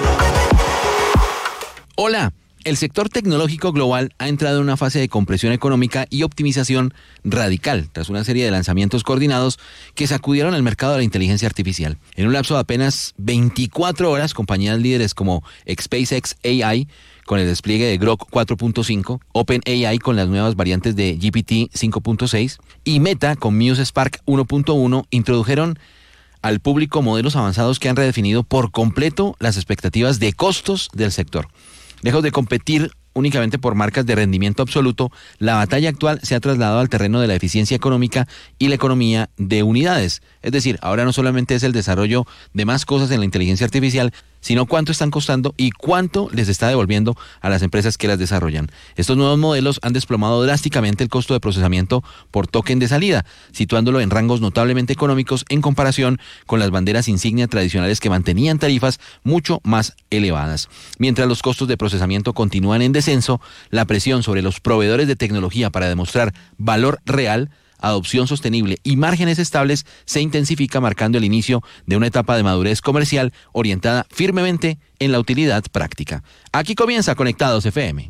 Hola. El sector tecnológico global ha entrado en una fase de compresión económica y optimización radical tras una serie de lanzamientos coordinados que sacudieron el mercado de la inteligencia artificial. En un lapso de apenas veinticuatro horas, compañías líderes como SpaceX A I con el despliegue de Grok cuatro punto cinco, OpenAI con las nuevas variantes de G P T cinco punto seis y Meta con Muse Spark uno punto uno introdujeron al público modelos avanzados que han redefinido por completo las expectativas de costos del sector. Lejos de competir únicamente por marcas de rendimiento absoluto, la batalla actual se ha trasladado al terreno de la eficiencia económica y la economía de unidades. Es decir, ahora no solamente es el desarrollo de más cosas en la inteligencia artificial, sino cuánto están costando y cuánto les está devolviendo a las empresas que las desarrollan. Estos nuevos modelos han desplomado drásticamente el costo de procesamiento por token de salida, situándolo en rangos notablemente económicos en comparación con las banderas insignia tradicionales que mantenían tarifas mucho más elevadas. Mientras los costos de procesamiento continúan en descenso, la presión sobre los proveedores de tecnología para demostrar valor real, adopción sostenible y márgenes estables se intensifica, marcando el inicio de una etapa de madurez comercial orientada firmemente en la utilidad práctica. Aquí comienza Conectados F M.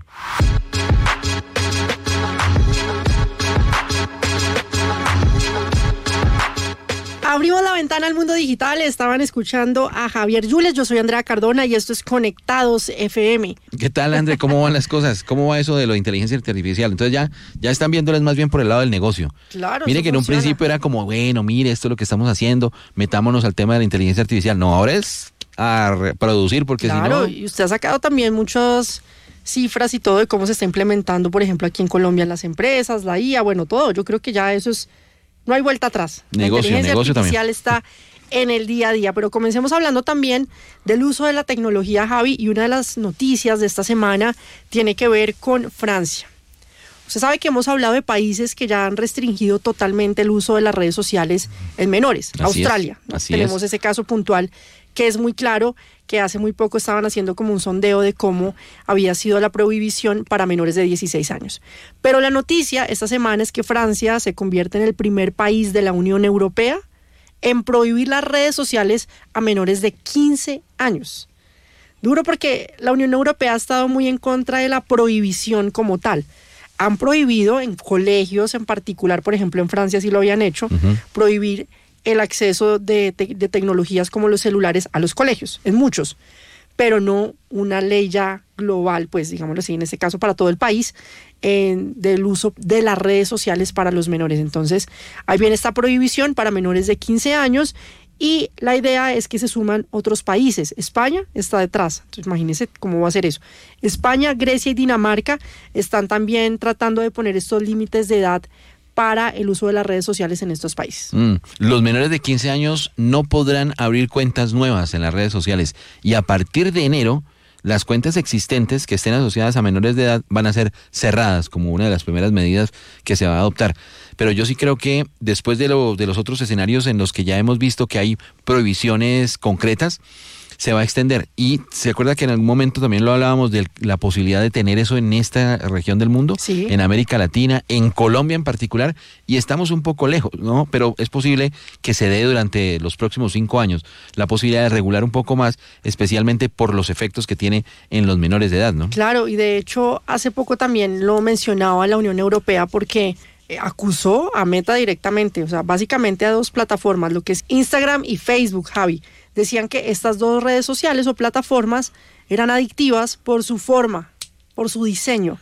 Abrimos la ventana al mundo digital. Estaban escuchando a Javier Yules. Yo soy Andrea Cardona y esto es Conectados F M. ¿Qué tal, André? ¿Cómo van las cosas? ¿Cómo va eso de la inteligencia artificial? Entonces ya, ya están viéndoles más bien por el lado del negocio. Claro. Mire que en un funciona. Principio era como, bueno, mire, esto es lo que estamos haciendo, metámonos al tema de la inteligencia artificial. No, ahora es a producir, porque claro, si no... Claro, y usted ha sacado también muchas cifras y todo de cómo se está implementando, por ejemplo, aquí en Colombia en las empresas, la I A, bueno, todo. Yo creo que ya eso es... No hay vuelta atrás. Negocio, la inteligencia negocio artificial también. Está en el día a día, pero comencemos hablando también del uso de la tecnología, Javi, y una de las noticias de esta semana tiene que ver con Francia. Usted sabe que hemos hablado de países que ya han restringido totalmente el uso de las redes sociales en menores. Así Australia, es, así tenemos es. ese caso puntual que es muy claro, que hace muy poco estaban haciendo como un sondeo de cómo había sido la prohibición para menores de dieciséis años. Pero la noticia esta semana es que Francia se convierte en el primer país de la Unión Europea en prohibir las redes sociales a menores de quince años. Duro porque la Unión Europea ha estado muy en contra de la prohibición como tal. Han prohibido en colegios en particular, por ejemplo en Francia sí lo habían hecho, uh-huh. prohibir el acceso de, te- de tecnologías como los celulares a los colegios, en muchos, pero no una ley ya global, pues digámoslo así, en este caso para todo el país, en, del uso de las redes sociales para los menores. Entonces, ahí viene esta prohibición para menores de quince años y la idea es que se suman otros países. España está detrás, entonces imagínense cómo va a ser eso. España, Grecia y Dinamarca están también tratando de poner estos límites de edad para el uso de las redes sociales en estos países. Mm. Los menores de quince años no podrán abrir cuentas nuevas en las redes sociales y a partir de enero las cuentas existentes que estén asociadas a menores de edad van a ser cerradas como una de las primeras medidas que se va a adoptar. Pero yo sí creo que después de, lo, de los otros escenarios en los que ya hemos visto que hay prohibiciones concretas, se va a extender. Y se acuerda que en algún momento también lo hablábamos de la posibilidad de tener eso en esta región del mundo, sí. en América Latina, en Colombia en particular, y estamos un poco lejos, ¿no? Pero es posible que se dé durante los próximos cinco años la posibilidad de regular un poco más, especialmente por los efectos que tiene en los menores de edad, ¿no? Claro, y de hecho hace poco también lo mencionaba la Unión Europea porque acusó a Meta directamente, o sea, básicamente a dos plataformas, lo que es Instagram y Facebook, Javi. Decían que estas dos redes sociales o plataformas eran adictivas por su forma, por su diseño.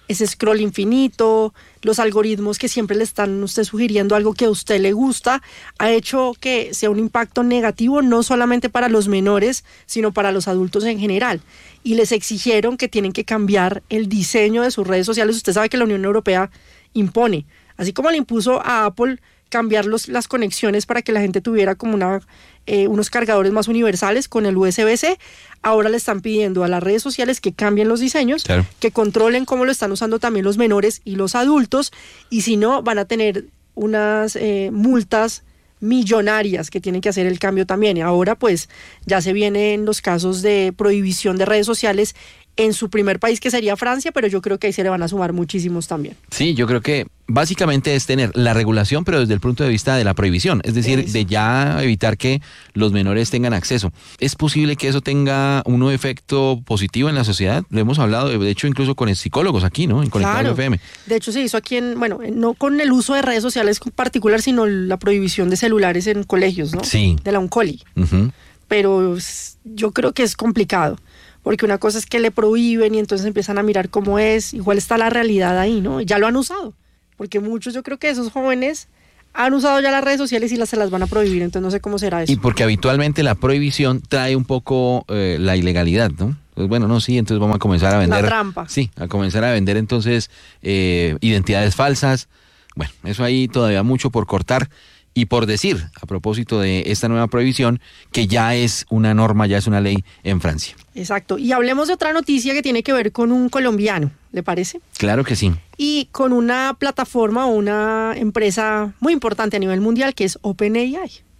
ese scroll infinito, los algoritmos que siempre le están a usted sugiriendo algo que a usted le gusta, ha hecho que sea un impacto negativo no solamente para los menores, sino para los adultos en general. Y les exigieron que tienen que cambiar el diseño de sus redes sociales. Usted sabe que la Unión Europea impone, así como le impuso a Apple cambiar los, las conexiones para que la gente tuviera como una, eh, unos cargadores más universales con el U S B C, ahora le están pidiendo a las redes sociales que cambien los diseños, claro, que controlen cómo lo están usando también los menores y los adultos, y si no van a tener unas eh, multas millonarias que tienen que hacer el cambio también. Y ahora pues ya se vienen los casos de prohibición de redes sociales en su primer país, que sería Francia, pero yo creo que ahí se le van a sumar muchísimos también. Sí, yo creo que básicamente es tener la regulación, pero desde el punto de vista de la prohibición, es decir, eso, de ya evitar que los menores tengan acceso. ¿Es posible que eso tenga un efecto positivo en la sociedad? Lo hemos hablado, de hecho, incluso con psicólogos aquí, ¿no? En Conectados claro. F M. De hecho, se hizo aquí en, bueno, no con el uso de redes sociales en particular, sino la prohibición de celulares en colegios, ¿no? Sí. De la UNCOLI. Uh-huh. Pero yo creo que es complicado, porque una cosa es que le prohíben y entonces empiezan a mirar cómo es, igual está la realidad ahí, ¿no? Ya lo han usado, porque muchos, yo creo que esos jóvenes han usado ya las redes sociales y las, se las van a prohibir, entonces no sé cómo será eso. Y porque habitualmente la prohibición trae un poco eh, la ilegalidad, ¿no? Pues bueno, no, sí, entonces vamos a comenzar a vender... La trampa. Sí, a comenzar a vender entonces eh, identidades falsas. Bueno, eso ahí todavía mucho por cortar. Y por decir, a propósito de esta nueva prohibición, que ya es una norma, ya es una ley en Francia. Exacto. Y hablemos de otra noticia que tiene que ver con un colombiano, ¿le parece? Claro que sí. Y con una plataforma o una empresa muy importante a nivel mundial, que es OpenAI.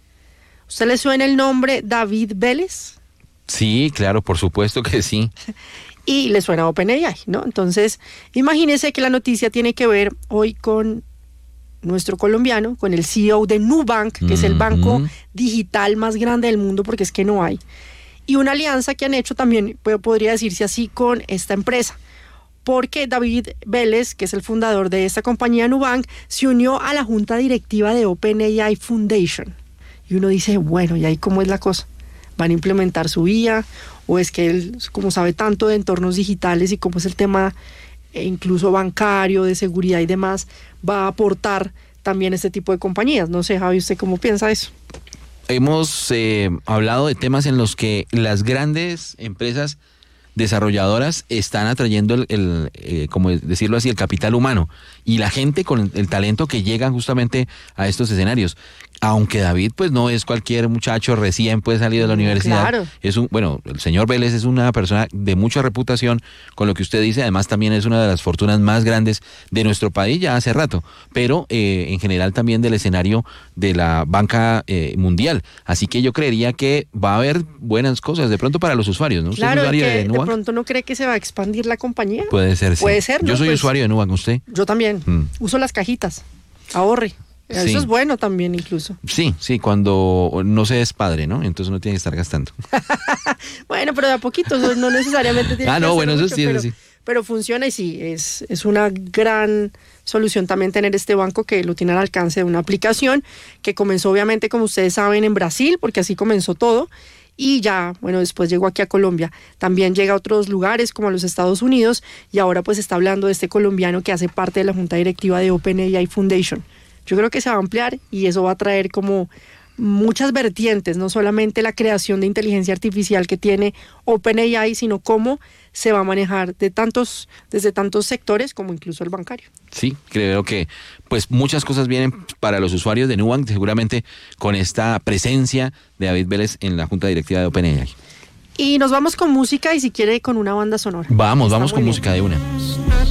¿Usted le suena el nombre David Vélez? Sí, claro, por supuesto que sí. Y le suena OpenAI, ¿no? Entonces, imagínese que la noticia tiene que ver hoy con nuestro colombiano, con el C E O de Nubank, que uh-huh. es el banco digital más grande del mundo, porque es que no hay, y una alianza que han hecho también, podría decirse así, con esta empresa, porque David Vélez, que es el fundador de esta compañía Nubank, se unió a la junta directiva de OpenAI Foundation, y uno dice, bueno, ¿y ahí cómo es la cosa? ¿Van a implementar su I A? ¿O es que él, como sabe tanto de entornos digitales y cómo es el tema e incluso bancario, de seguridad y demás, va a aportar también este tipo de compañías? No sé, Javi, ¿usted cómo piensa eso? Hemos eh, hablado de temas en los que las grandes empresas desarrolladoras están atrayendo el, el eh, como decirlo así, el capital humano y la gente con el, el talento que llega justamente a estos escenarios. Aunque David pues no es cualquier muchacho recién pues salido de la universidad. Claro. Es un, bueno, el señor Vélez es una persona de mucha reputación, con lo que usted dice, además también es una de las fortunas más grandes de nuestro país ya hace rato, pero eh, en general también del escenario de la banca eh, mundial. Así que yo creería que va a haber buenas cosas de pronto para los usuarios, ¿no? ¿Usted claro, es usuario que de Nubank? De pronto no cree que se va a expandir la compañía. Puede ser, sí. Puede ser, ¿no? Yo soy pues, usuario de Nubank, ¿usted? Yo también. Mm. Uso las cajitas. Ahorre. Eso sí. Es bueno también incluso. Sí, sí, cuando no se es padre, ¿no? Entonces uno tiene que estar gastando. Bueno, pero de a poquito, no necesariamente tiene ah, que no, bueno, mucho, eso sí, pero, sí. Pero funciona y sí, es, es una gran solución también tener este banco que lo tiene al alcance de una aplicación que comenzó obviamente, como ustedes saben, en Brasil, porque así comenzó todo. Y ya, bueno, después llegó aquí a Colombia. También llega a otros lugares como a los Estados Unidos y ahora pues está hablando de este colombiano que hace parte de la junta directiva de OpenAI Foundation. Yo creo que se va a ampliar y eso va a traer como muchas vertientes, no solamente la creación de inteligencia artificial que tiene OpenAI, sino cómo se va a manejar de tantos, desde tantos sectores como incluso el bancario. Sí, creo que pues muchas cosas vienen para los usuarios de Nubank, seguramente con esta presencia de David Vélez en la junta directiva de OpenAI. Y nos vamos con música y si quiere con una banda sonora. Vamos, Está vamos con bien. música de una.